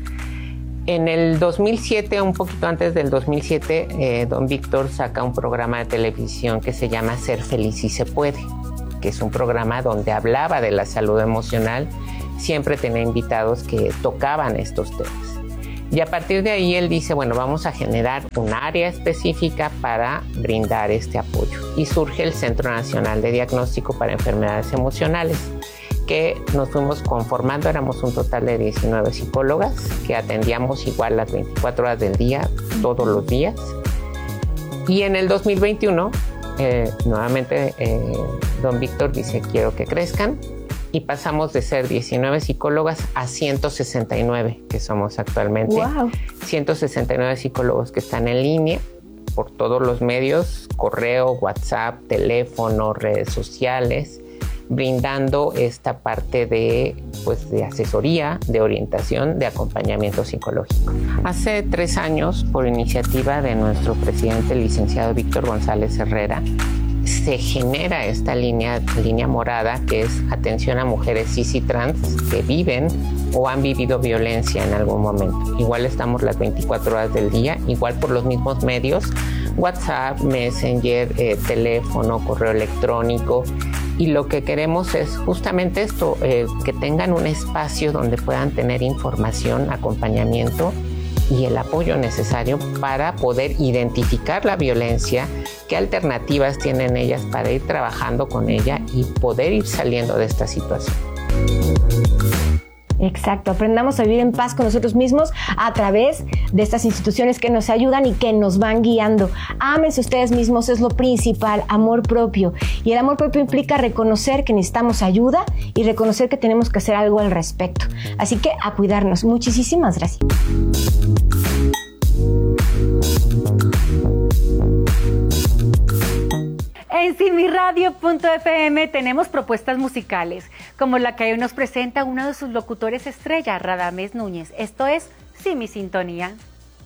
S19: En el dos mil siete, un poquito antes del dos mil siete, eh, don Víctor saca un programa de televisión que se llama Ser Feliz Si Se Puede, que es un programa donde hablaba de la salud emocional, siempre tenía invitados que tocaban estos temas. Y a partir de ahí él dice, bueno, vamos a generar un área específica para brindar este apoyo. Y surge el Centro Nacional de Diagnóstico para Enfermedades Emocionales, que nos fuimos conformando, éramos un total de diecinueve psicólogas que atendíamos igual las veinticuatro horas del día, todos los días. Y en el dos mil veintiuno, eh, nuevamente eh, don Víctor dice, quiero que crezcan, y pasamos de ser diecinueve psicólogas a ciento sesenta y nueve, que somos actualmente. Wow. ciento sesenta y nueve psicólogos que están en línea por todos los medios, correo, WhatsApp, teléfono, redes sociales, brindando esta parte de, pues, de asesoría, de orientación, de acompañamiento psicológico. Hace tres años, por iniciativa de nuestro presidente, el licenciado Víctor González Herrera, se genera esta línea, línea morada, que es atención a mujeres cis y trans que viven o han vivido violencia en algún momento. Igual estamos las veinticuatro horas del día, igual por los mismos medios, WhatsApp, Messenger, eh, teléfono, correo electrónico. Y lo que queremos es justamente esto, eh, que tengan un espacio donde puedan tener información, acompañamiento y el apoyo necesario para poder identificar la violencia, qué alternativas tienen ellas para ir trabajando con ella y poder ir saliendo de esta situación.
S18: Exacto, aprendamos a vivir en paz con nosotros mismos a través de estas instituciones que nos ayudan y que nos van guiando. Ámense ustedes mismos, es lo principal, amor propio. Y el amor propio implica reconocer que necesitamos ayuda y reconocer que tenemos que hacer algo al respecto. Así que a cuidarnos. Muchísimas gracias.
S4: En simiradio punto efe eme tenemos propuestas musicales, como la que hoy nos presenta uno de sus locutores estrella, Radamés Núñez. Esto es Simi Sintonía.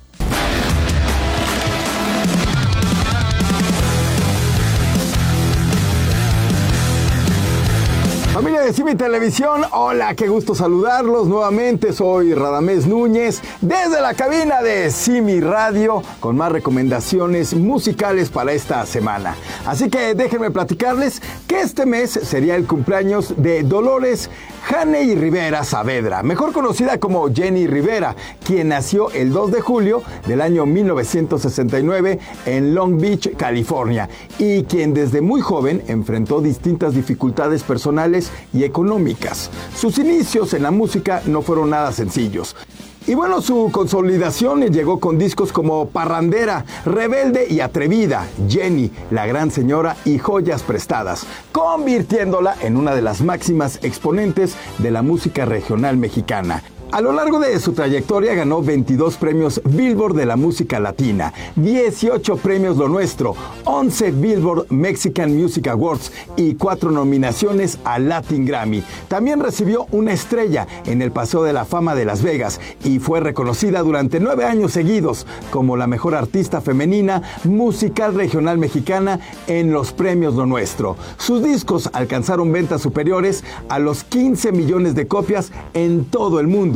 S5: Familia de Simi Televisión, hola, qué gusto saludarlos nuevamente, soy Radamés Núñez, desde la cabina de Simi Radio, con más recomendaciones musicales para esta semana. Así que déjenme platicarles que este mes sería el cumpleaños de Dolores Haney Rivera Saavedra, mejor conocida como Jenny Rivera, quien nació el dos de julio del año mil novecientos sesenta y nueve en Long Beach, California, y quien desde muy joven enfrentó distintas dificultades personales y económicas. Sus inicios en la música no fueron nada sencillos. Y bueno, su consolidación llegó con discos como Parrandera, Rebelde y Atrevida, Jenny, La Gran Señora y Joyas Prestadas, convirtiéndola en una de las máximas exponentes de la música regional mexicana. A lo largo de su trayectoria ganó veintidós premios Billboard de la música latina, dieciocho premios Lo Nuestro, once Billboard Mexican Music Awards y cuatro nominaciones a Latin Grammy. También recibió una estrella en el Paseo de la Fama de Las Vegas y fue reconocida durante nueve años seguidos como la mejor artista femenina musical regional mexicana en los premios Lo Nuestro. Sus discos alcanzaron ventas superiores a los quince millones de copias en todo el mundo.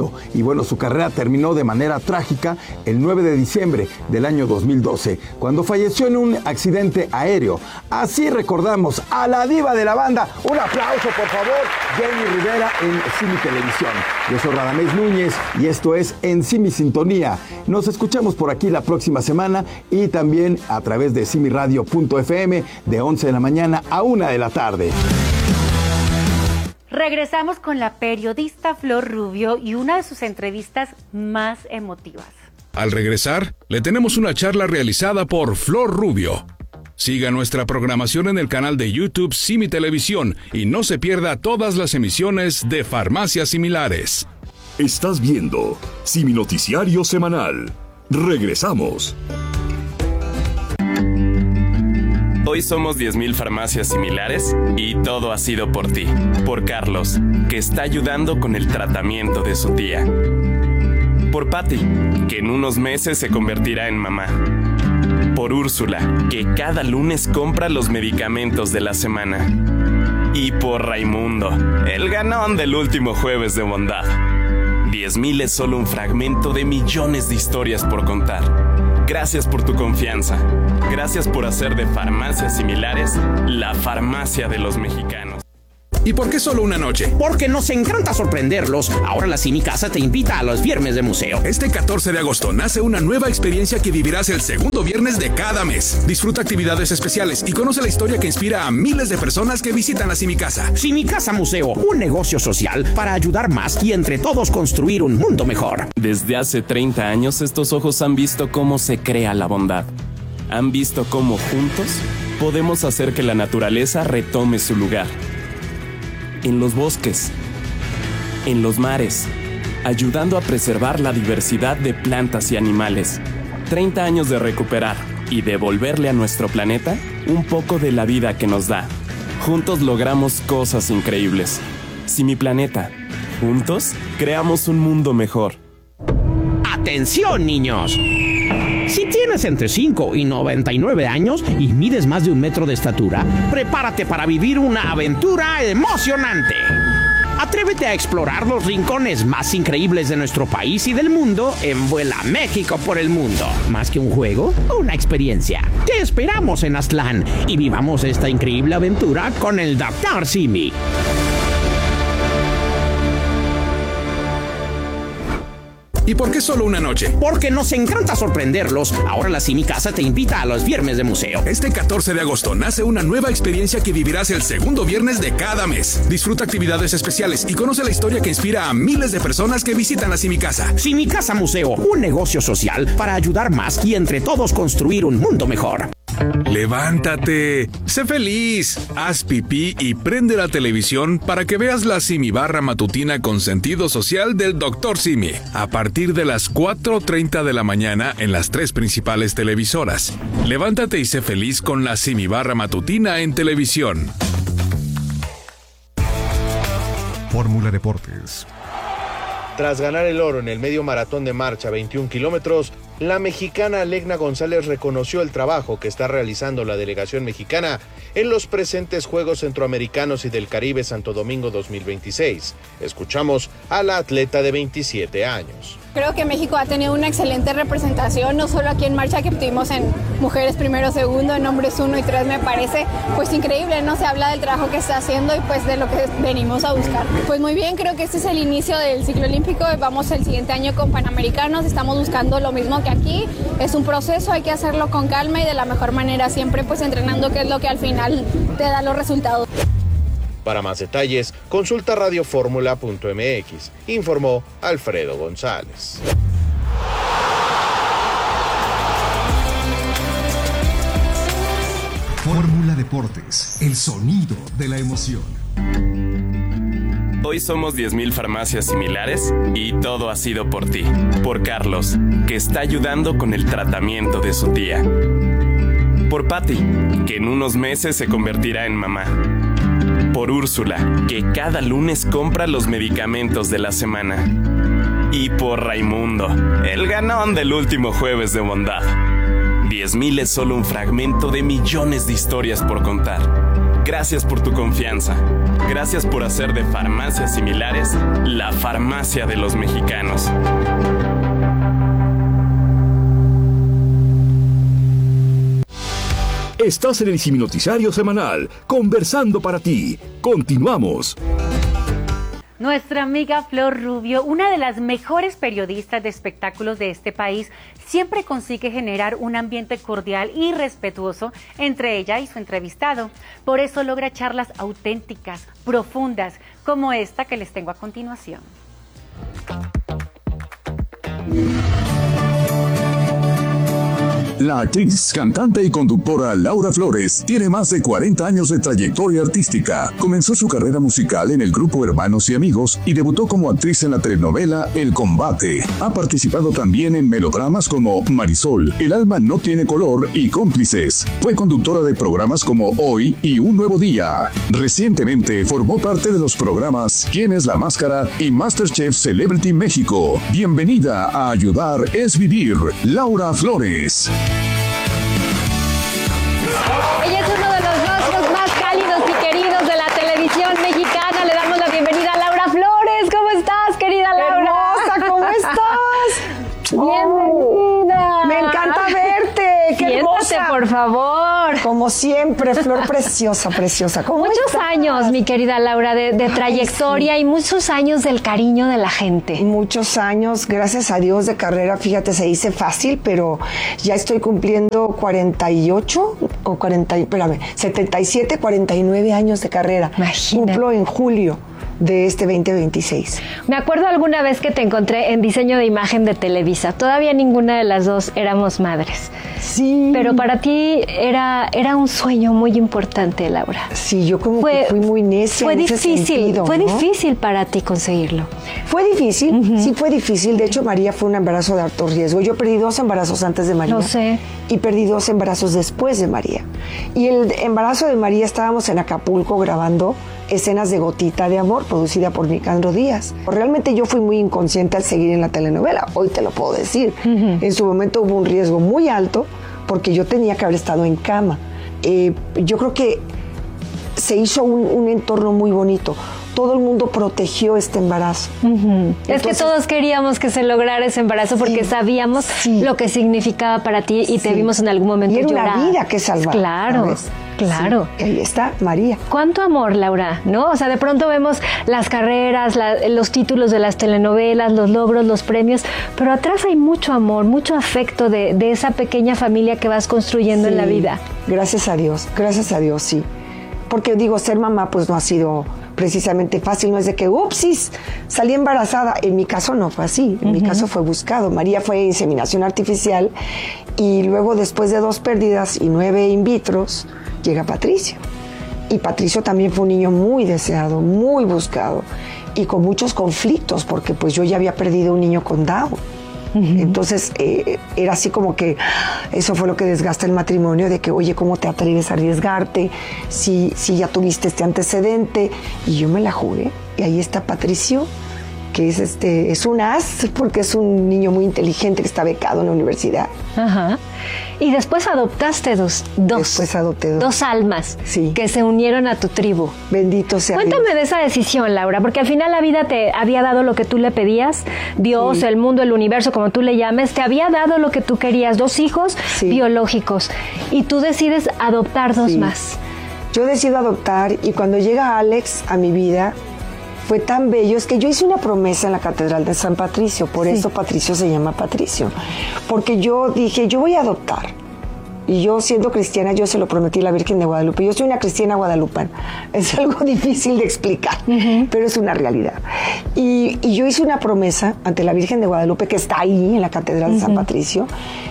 S5: mundo. Y bueno, su carrera terminó de manera trágica el nueve de diciembre del año dos mil doce, cuando falleció en un accidente aéreo. Así recordamos a la diva de la banda. Un aplauso, por favor, Jenny Rivera en Simi Televisión. Yo soy Radamés Núñez y esto es En Simi Sintonía. Nos escuchamos por aquí la próxima semana y también a través de simi radio punto efe eme de once de la mañana a una de la tarde.
S4: Regresamos con la periodista Flor Rubio y una de sus entrevistas más emotivas.
S22: Al regresar, le tenemos una charla realizada por Flor Rubio. Siga nuestra programación en el canal de YouTube Simi Televisión y no se pierda todas las emisiones de Farmacias Similares.
S9: Estás viendo Simi Noticiario Semanal. Regresamos.
S6: Hoy somos diez mil farmacias similares y todo ha sido por ti. Por Carlos, que está ayudando con el tratamiento de su tía. Por Patty, que en unos meses se convertirá en mamá. Por Úrsula, que cada lunes compra los medicamentos de la semana. Y por Raimundo, el ganón del último jueves de bondad. diez mil es solo un fragmento de millones de historias por contar. Gracias por tu confianza. Gracias por hacer de Farmacias Similares la farmacia de los mexicanos.
S22: ¿Y por qué solo una noche?
S12: Porque nos encanta sorprenderlos. Ahora la Simi Casa te invita a los viernes de museo.
S22: Este catorce de agosto nace una nueva experiencia que vivirás el segundo viernes de cada mes. Disfruta actividades especiales y conoce la historia que inspira a miles de personas que visitan la Simi Casa.
S12: Simi Casa Museo, un negocio social para ayudar más y entre todos construir un mundo mejor.
S6: Desde hace treinta años estos ojos han visto cómo se crea la bondad. Han visto cómo juntos podemos hacer que la naturaleza retome su lugar. En los bosques, en los mares, ayudando a preservar la diversidad de plantas y animales. treinta años de recuperar y devolverle a nuestro planeta un poco de la vida que nos da. Juntos logramos cosas increíbles. Simi Planeta, juntos creamos un mundo mejor.
S12: ¡Atención, niños! Si tienes entre cinco y noventa y nueve años y mides más de un metro de estatura, prepárate para vivir una aventura emocionante. Atrévete a explorar los rincones más increíbles de nuestro país y del mundo en Vuela México por el Mundo. Más que un juego, una experiencia. Te esperamos en Aztlán y vivamos esta increíble aventura con el doctor Simi.
S22: ¿Y por qué solo una noche?
S12: Porque nos encanta sorprenderlos. Ahora la Simi Casa te invita a los viernes de museo.
S22: Este catorce de agosto nace una nueva experiencia que vivirás el segundo viernes de cada mes. Disfruta actividades especiales y conoce la historia que inspira a miles de personas que visitan la Simi Casa.
S12: Simi Casa Museo, un negocio social para ayudar más y entre todos construir un mundo mejor.
S22: Levántate, sé feliz, haz pipí y prende la televisión para que veas la Simi Barra matutina con sentido social del doctor Simi, a partir de las cuatro treinta de la mañana en las tres principales televisoras. Levántate y sé feliz con la Simi Barra matutina en televisión.
S17: Fórmula Deportes.
S20: Tras ganar el oro en el medio maratón de marcha veintiún kilómetros, la mexicana Alegna González reconoció el trabajo que está realizando la delegación mexicana en los presentes Juegos Centroamericanos y del Caribe Santo Domingo dos mil veintiséis. Escuchamos a la atleta de veintisiete años.
S23: Creo que México ha tenido una excelente representación, no solo aquí en marcha que tuvimos en mujeres primero, segundo, en hombres uno y tres, me parece pues increíble, no se habla del trabajo que está haciendo y pues de lo que venimos a buscar. Pues muy bien, creo que este es el inicio del ciclo olímpico, vamos el siguiente año con Panamericanos, estamos buscando lo mismo que aquí, es un proceso, hay que hacerlo con calma y de la mejor manera, siempre pues entrenando, que es lo que al final te da los resultados.
S20: Para más detalles, consulta radio fórmula punto eme equis, informó Alfredo González.
S17: Fórmula Deportes, el sonido de la emoción.
S6: Hoy somos diez mil farmacias similares y todo ha sido por ti. Por Carlos, que está ayudando con el tratamiento de su tía. Por Patty, que en unos meses se convertirá en mamá. Por Úrsula, que cada lunes compra los medicamentos de la semana. Y por Raimundo, el ganón del último jueves de bondad. diez mil es solo un fragmento de millones de historias por contar. Gracias por tu confianza. Gracias por hacer de Farmacias Similares la farmacia de los mexicanos.
S9: Estás en el Siminoticiario Semanal, conversando para ti. Continuamos.
S4: Nuestra amiga Flor Rubio, una de las mejores periodistas de espectáculos de este país, siempre consigue generar un ambiente cordial y respetuoso entre ella y su entrevistado. Por eso logra charlas auténticas, profundas, como esta que les tengo a continuación.
S11: La actriz, cantante y conductora Laura Flores tiene más de cuarenta años de trayectoria artística. Comenzó su carrera musical en el grupo Hermanos y Amigos y debutó como actriz en la telenovela El Combate. Ha participado también en melodramas como Marisol, El alma no tiene color y Cómplices. Fue conductora de programas como Hoy y Un Nuevo Día. Recientemente formó parte de los programas ¿Quién es la máscara? Y MasterChef Celebrity México. Bienvenida a Ayudar es Vivir, Laura Flores.
S7: Ella es uno de los rostros más cálidos y queridos de la televisión mexicana. Le damos la bienvenida a Laura Flores. ¿Cómo estás, querida Laura?
S8: Hermosa, ¿cómo estás?
S7: Bienvenida.
S8: Me encanta verte. ¡Qué
S7: Siéntate,
S8: hermosa!
S7: por favor.
S8: Como siempre, Flor preciosa, preciosa. ¿Cómo
S7: Muchos
S8: estás?
S7: años, mi querida Laura, de, de trayectoria. Ay, sí. Y muchos años del cariño de la gente.
S8: Muchos años, gracias a Dios, de carrera. Fíjate, se dice fácil, pero ya estoy cumpliendo cuarenta y ocho o cuarenta, espérame, setenta y siete, cuarenta y nueve años de carrera. Imagínate. Cumplo en julio de este veinte veintiséis.
S7: Me acuerdo alguna vez que te encontré en diseño de imagen de Televisa. Todavía ninguna de las dos éramos madres.
S8: Sí.
S7: Pero para ti era, era un sueño muy importante, Laura.
S8: Sí, yo como
S7: fue,
S8: que fui muy necia
S7: fue
S8: en ese
S7: difícil,
S8: sentido,
S7: Fue
S8: ¿no?
S7: difícil para ti conseguirlo.
S8: Fue difícil, uh-huh. sí fue difícil. De hecho, María fue un embarazo de alto riesgo. Yo perdí dos embarazos antes de María.
S7: Lo sé.
S8: Y perdí dos embarazos después de María. Y el embarazo de María, estábamos en Acapulco grabando escenas de Gotita de Amor, producida por Nicandro Díaz. Realmente yo fui muy inconsciente al seguir en la telenovela, hoy te lo puedo decir. Uh-huh. En su momento hubo un riesgo muy alto porque yo tenía que haber estado en cama. Eh, yo creo que se hizo un, un entorno muy bonito. Todo el mundo protegió este embarazo.
S7: Uh-huh. Entonces, es que todos queríamos que se lograra ese embarazo porque sí, sabíamos sí. lo que significaba para ti y sí. te vimos en algún momento
S8: y era
S7: llorar.
S8: Una vida que salvar.
S7: Claro. ¿Sabes? Claro.
S8: Sí, ahí está María.
S7: ¿Cuánto amor, Laura? ¿No? O sea, de pronto vemos las carreras, la, los títulos de las telenovelas, los logros, los premios, pero atrás hay mucho amor, mucho afecto de, de esa pequeña familia que vas construyendo sí. en la vida.
S8: Gracias a Dios, gracias a Dios, sí. Porque digo, ser mamá pues no ha sido precisamente fácil, no es de que, upsis, salí embarazada. En mi caso no fue así, en uh-huh. mi caso fue buscado. María fue inseminación artificial y luego después de dos pérdidas y nueve in vitros, llega Patricio. Y Patricio también fue un niño muy deseado, muy buscado y con muchos conflictos porque pues yo ya había perdido un niño con Down. Uh-huh. Entonces eh, era así como que eso fue lo que desgasta el matrimonio, de que oye, ¿cómo te atreves a arriesgarte si, si ya tuviste este antecedente? Y yo me la jugué y ahí está Patricio, que es este es un as porque es un niño muy inteligente que está becado en la universidad.
S7: Ajá. Y después adoptaste dos, dos,
S8: después adopté dos.
S7: dos almas
S8: sí.
S7: que se unieron a tu tribu.
S8: Bendito sea
S7: Cuéntame
S8: Dios.
S7: De esa decisión, Laura, porque al final la vida te había dado lo que tú le pedías, Dios, sí. el mundo, el universo, como tú le llames, te había dado lo que tú querías, dos hijos sí. biológicos, y tú decides adoptar dos sí. más.
S8: Yo decido adoptar y cuando llega Alex a mi vida, fue tan bello, es que yo hice una promesa en la Catedral de San Patricio, por sí. eso Patricio se llama Patricio, porque yo dije, yo voy a adoptar, y yo siendo cristiana, yo se lo prometí a la Virgen de Guadalupe, yo soy una cristiana guadalupana, es algo difícil de explicar, uh-huh. pero es una realidad, y, y yo hice una promesa ante la Virgen de Guadalupe, que está ahí en la Catedral uh-huh. de San Patricio,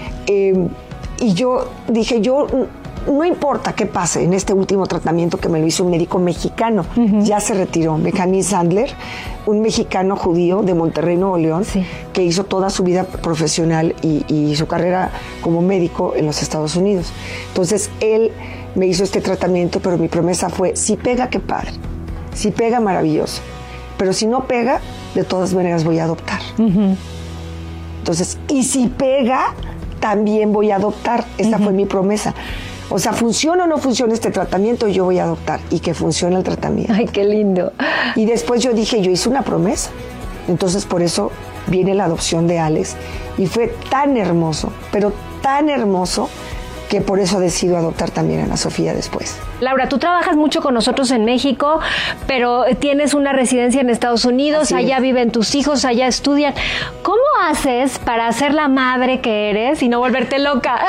S8: eh, y yo dije, yo... no importa qué pase en este último tratamiento que me lo hizo un médico mexicano, uh-huh. ya se retiró, Benjamín Sandler, un mexicano judío de Monterrey, Nuevo León, sí. que hizo toda su vida profesional y, y su carrera como médico en los Estados Unidos. Entonces, él me hizo este tratamiento, pero mi promesa fue, si pega, qué padre, si pega, maravilloso, pero si no pega, de todas maneras voy a adoptar. Uh-huh. Entonces, y si pega, también voy a adoptar, esa uh-huh. fue mi promesa. O sea, funciona o no funciona este tratamiento, yo voy a adoptar y que funcione el tratamiento.
S7: Ay, qué lindo.
S8: Y después yo dije, yo hice una promesa. Entonces por eso viene la adopción de Alex y fue tan hermoso, pero tan hermoso que por eso decido adoptar también a Ana Sofía después.
S7: Laura, tú trabajas mucho con nosotros en México, pero tienes una residencia en Estados Unidos, Así allá es. viven tus hijos, allá estudian. ¿Cómo haces para ser la madre que eres y no volverte loca?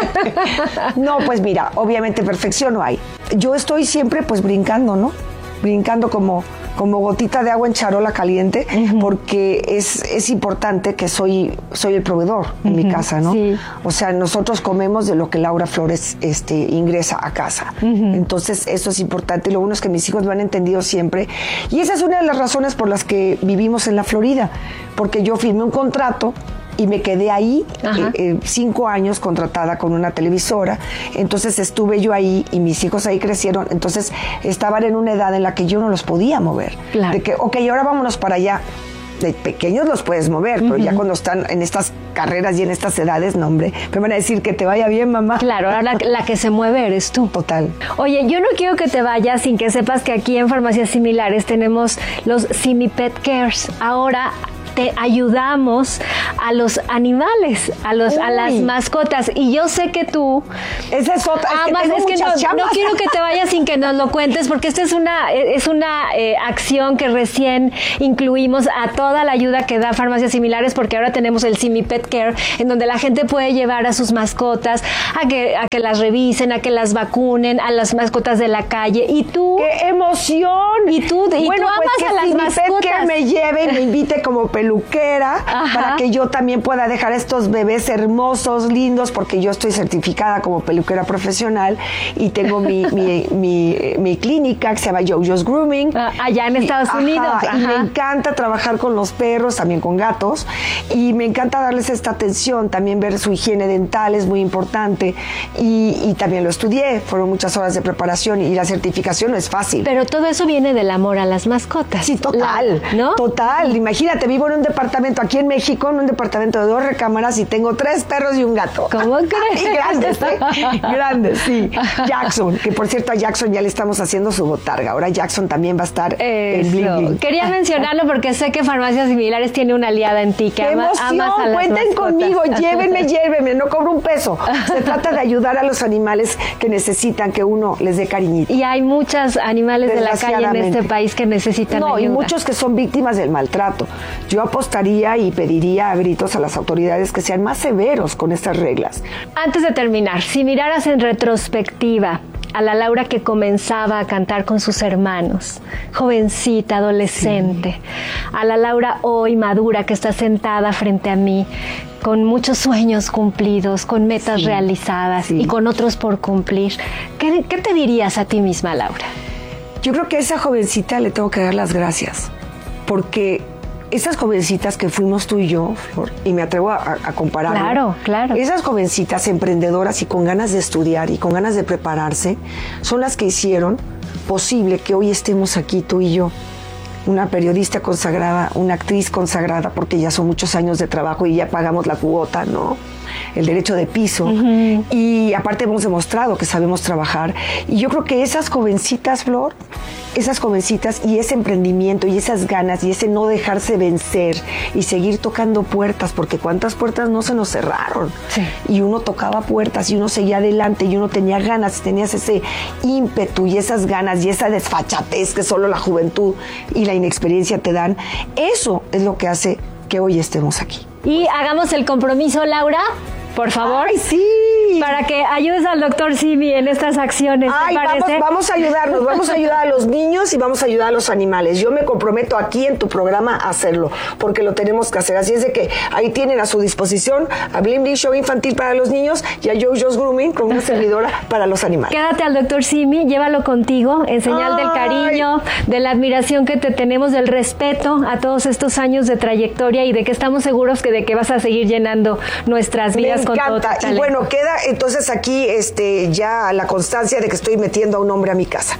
S8: No, pues mira, obviamente perfección no hay. Yo estoy siempre pues brincando, ¿no? Brincando como... como gotita de agua en charola caliente, uh-huh. porque es, es importante que soy, soy el proveedor en uh-huh. mi casa, ¿no? Sí. O sea, nosotros comemos de lo que Laura Flores este, ingresa a casa. Uh-huh. Entonces, eso es importante. Y lo bueno es que mis hijos lo han entendido siempre. Y esa es una de las razones por las que vivimos en la Florida, porque yo firmé un contrato y me quedé ahí eh, eh, cinco años contratada con una televisora. Entonces estuve yo ahí y mis hijos ahí crecieron. Entonces estaban en una edad en la que yo no los podía mover. Claro. De que, ok, ahora vámonos para allá. De pequeños los puedes mover, uh-huh. pero ya cuando están en estas carreras y en estas edades, no, hombre, me van a decir que te vaya bien, mamá.
S7: Claro, ahora la, la que se mueve eres tú.
S8: Total.
S7: Oye, yo no quiero que te vayas sin que sepas que aquí en Farmacias Similares tenemos los Simi Pet Cares. Ahora te ayudamos a los animales, a los Uy. a las mascotas. Y yo sé que tú
S8: esa es otra,
S7: amas,
S8: es que,
S7: es que no, no quiero que te vayas sin que nos lo cuentes, porque esta es una es una eh, acción que recién incluimos a toda la ayuda que da Farmacias Similares, porque ahora tenemos el Simi Pet Care, en donde la gente puede llevar a sus mascotas a que a que las revisen, a que las vacunen, a las mascotas de la calle. Y tú,
S8: ¡qué emoción!
S7: Y tú, y
S8: bueno,
S7: tú amas
S8: pues
S7: a las
S8: Simi
S7: mascotas.
S8: Pet Care me lleve y me invite como peluquera, Ajá. para que yo también pueda dejar estos bebés hermosos, lindos, porque yo estoy certificada como peluquera profesional y tengo mi, mi, mi, mi clínica que se llama JoJo's Grooming.
S7: Ah, allá en Estados
S8: y,
S7: Unidos.
S8: Ajá,
S7: Ajá.
S8: Y me encanta trabajar con los perros, también con gatos, y me encanta darles esta atención, también ver su higiene dental es muy importante, y, y también lo estudié, fueron muchas horas de preparación y la certificación no es fácil.
S7: Pero todo eso viene del amor a las mascotas.
S8: Sí, total,
S7: la, ¿no?
S8: Total. Imagínate, vivo en un departamento aquí en México, en un departamento de dos recámaras y tengo tres perros y un gato.
S7: ¿Cómo crees?
S8: Y grandes, ¿eh? Grandes, sí. Jackson, que por cierto a Jackson ya le estamos haciendo su botarga. Ahora Jackson también va a estar
S7: Eso.
S8: en Bling Bling.
S7: Quería mencionarlo porque sé que Farmacias Similares tiene una aliada en ti. Que
S8: ¡Qué
S7: ama,
S8: emoción!
S7: amas a las
S8: Cuenten
S7: mascotas.
S8: conmigo, llévenme, llévenme, no cobro un peso. Se trata de ayudar a los animales que necesitan que uno les dé cariñito.
S7: Y hay muchos animales de la calle en este país que necesitan
S8: no,
S7: ayuda.
S8: Y muchos que son víctimas del maltrato. Yo apostaría y pediría a gritos a las autoridades que sean más severos con estas reglas.
S7: Antes de terminar, si miraras en retrospectiva a la Laura que comenzaba a cantar con sus hermanos, jovencita, adolescente, sí. a la Laura hoy madura que está sentada frente a mí, con muchos sueños cumplidos, con metas sí. realizadas sí. y con otros por cumplir, ¿qué, ¿qué te dirías a ti misma, Laura?
S8: Yo creo que a esa jovencita le tengo que dar las gracias, porque esas jovencitas que fuimos tú y yo, Flor, y me atrevo a, a compararlo.
S7: Claro, claro.
S8: Esas jovencitas emprendedoras y con ganas de estudiar y con ganas de prepararse, son las que hicieron posible que hoy estemos aquí tú y yo. Una periodista consagrada, una actriz consagrada, porque ya son muchos años de trabajo y ya pagamos la cuota, ¿no? El derecho de piso. Uh-huh. Y aparte hemos demostrado que sabemos trabajar. Y yo creo que esas jovencitas, Flor, esas jovencitas y ese emprendimiento y esas ganas y ese no dejarse vencer y seguir tocando puertas, porque cuántas puertas no se nos cerraron. Sí. Y uno tocaba puertas y uno seguía adelante y uno tenía ganas, tenías ese ímpetu y esas ganas y esa desfachatez que solo la juventud y la inexperiencia te dan. Eso es lo que hace que hoy estemos aquí.
S7: Y hagamos el compromiso, Laura, por favor.
S8: ¡Ay, sí!
S7: Para que ayudes al doctor Simi en estas acciones,
S8: Ay,
S7: ¿te parece?
S8: Vamos, vamos a ayudarnos, vamos a ayudar a los niños y vamos a ayudar a los animales. Yo me comprometo aquí en tu programa a hacerlo, porque lo tenemos que hacer. Así es de que ahí tienen a su disposición a Bling Bling Show Infantil para los niños y a JoJo's Grooming con una servidora para los animales.
S7: Quédate al doctor Simi, llévalo contigo en señal Ay. del cariño, de la admiración que te tenemos, del respeto a todos estos años de trayectoria y de que estamos seguros que de que vas a seguir llenando nuestras vidas
S8: me
S7: con todo tu talento.
S8: Y bueno, queda entonces aquí este ya la constancia de que estoy metiendo a un hombre a mi casa.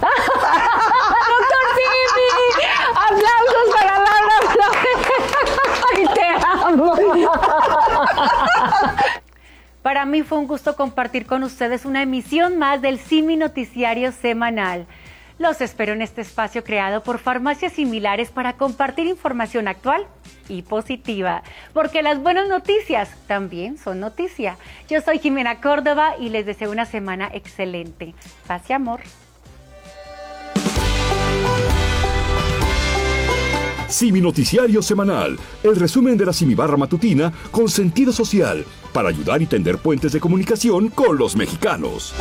S7: ¡Doctor Simi! ¡Aplausos para Laura Flores! ¡Ay, te amo!
S4: Para mí fue un gusto compartir con ustedes una emisión más del Simi Noticiario Semanal. Los espero en este espacio creado por Farmacias Similares para compartir información actual y positiva, porque las buenas noticias también son noticia. Yo soy Jimena Córdoba y les deseo una semana excelente. Paz y amor.
S10: Simi Noticiario Semanal, el resumen de la Simibarra matutina con sentido social, para ayudar y tender puentes de comunicación con los mexicanos.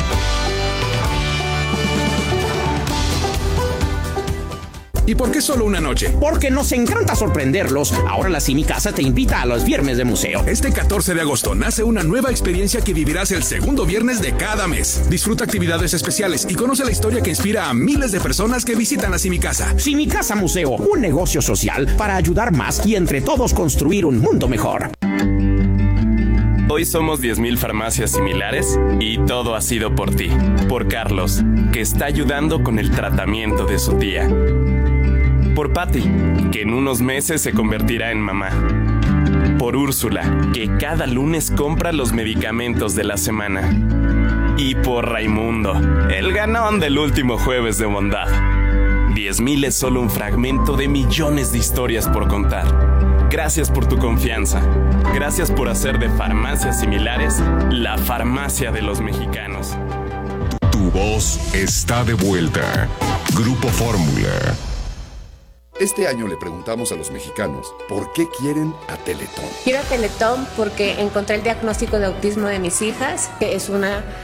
S12: ¿Y por qué solo una noche? Porque nos encanta sorprenderlos. Ahora la Simi Casa te invita a los viernes de museo.
S22: Este catorce de agosto nace una nueva experiencia que vivirás el segundo viernes de cada mes. Disfruta actividades especiales y conoce la historia que inspira a miles de personas que visitan la Simi Casa.
S12: Simi Casa Museo, un negocio social para ayudar más y entre todos construir un mundo mejor.
S6: Hoy somos diez mil farmacias similares y todo ha sido por ti. Por Carlos, que está ayudando con el tratamiento de su tía. Por Patty, que en unos meses se convertirá en mamá. Por Úrsula, que cada lunes compra los medicamentos de la semana. Y por Raimundo, el ganón del último jueves de bondad. diez mil es solo un fragmento de millones de historias por contar. Gracias por tu confianza. Gracias por hacer de Farmacias Similares la farmacia de los mexicanos.
S17: Tu voz está de vuelta. Grupo Fórmula.
S13: Este año le preguntamos a los mexicanos por qué quieren a Teletón.
S15: Quiero a Teletón porque encontré el diagnóstico de autismo de mis hijas, que es una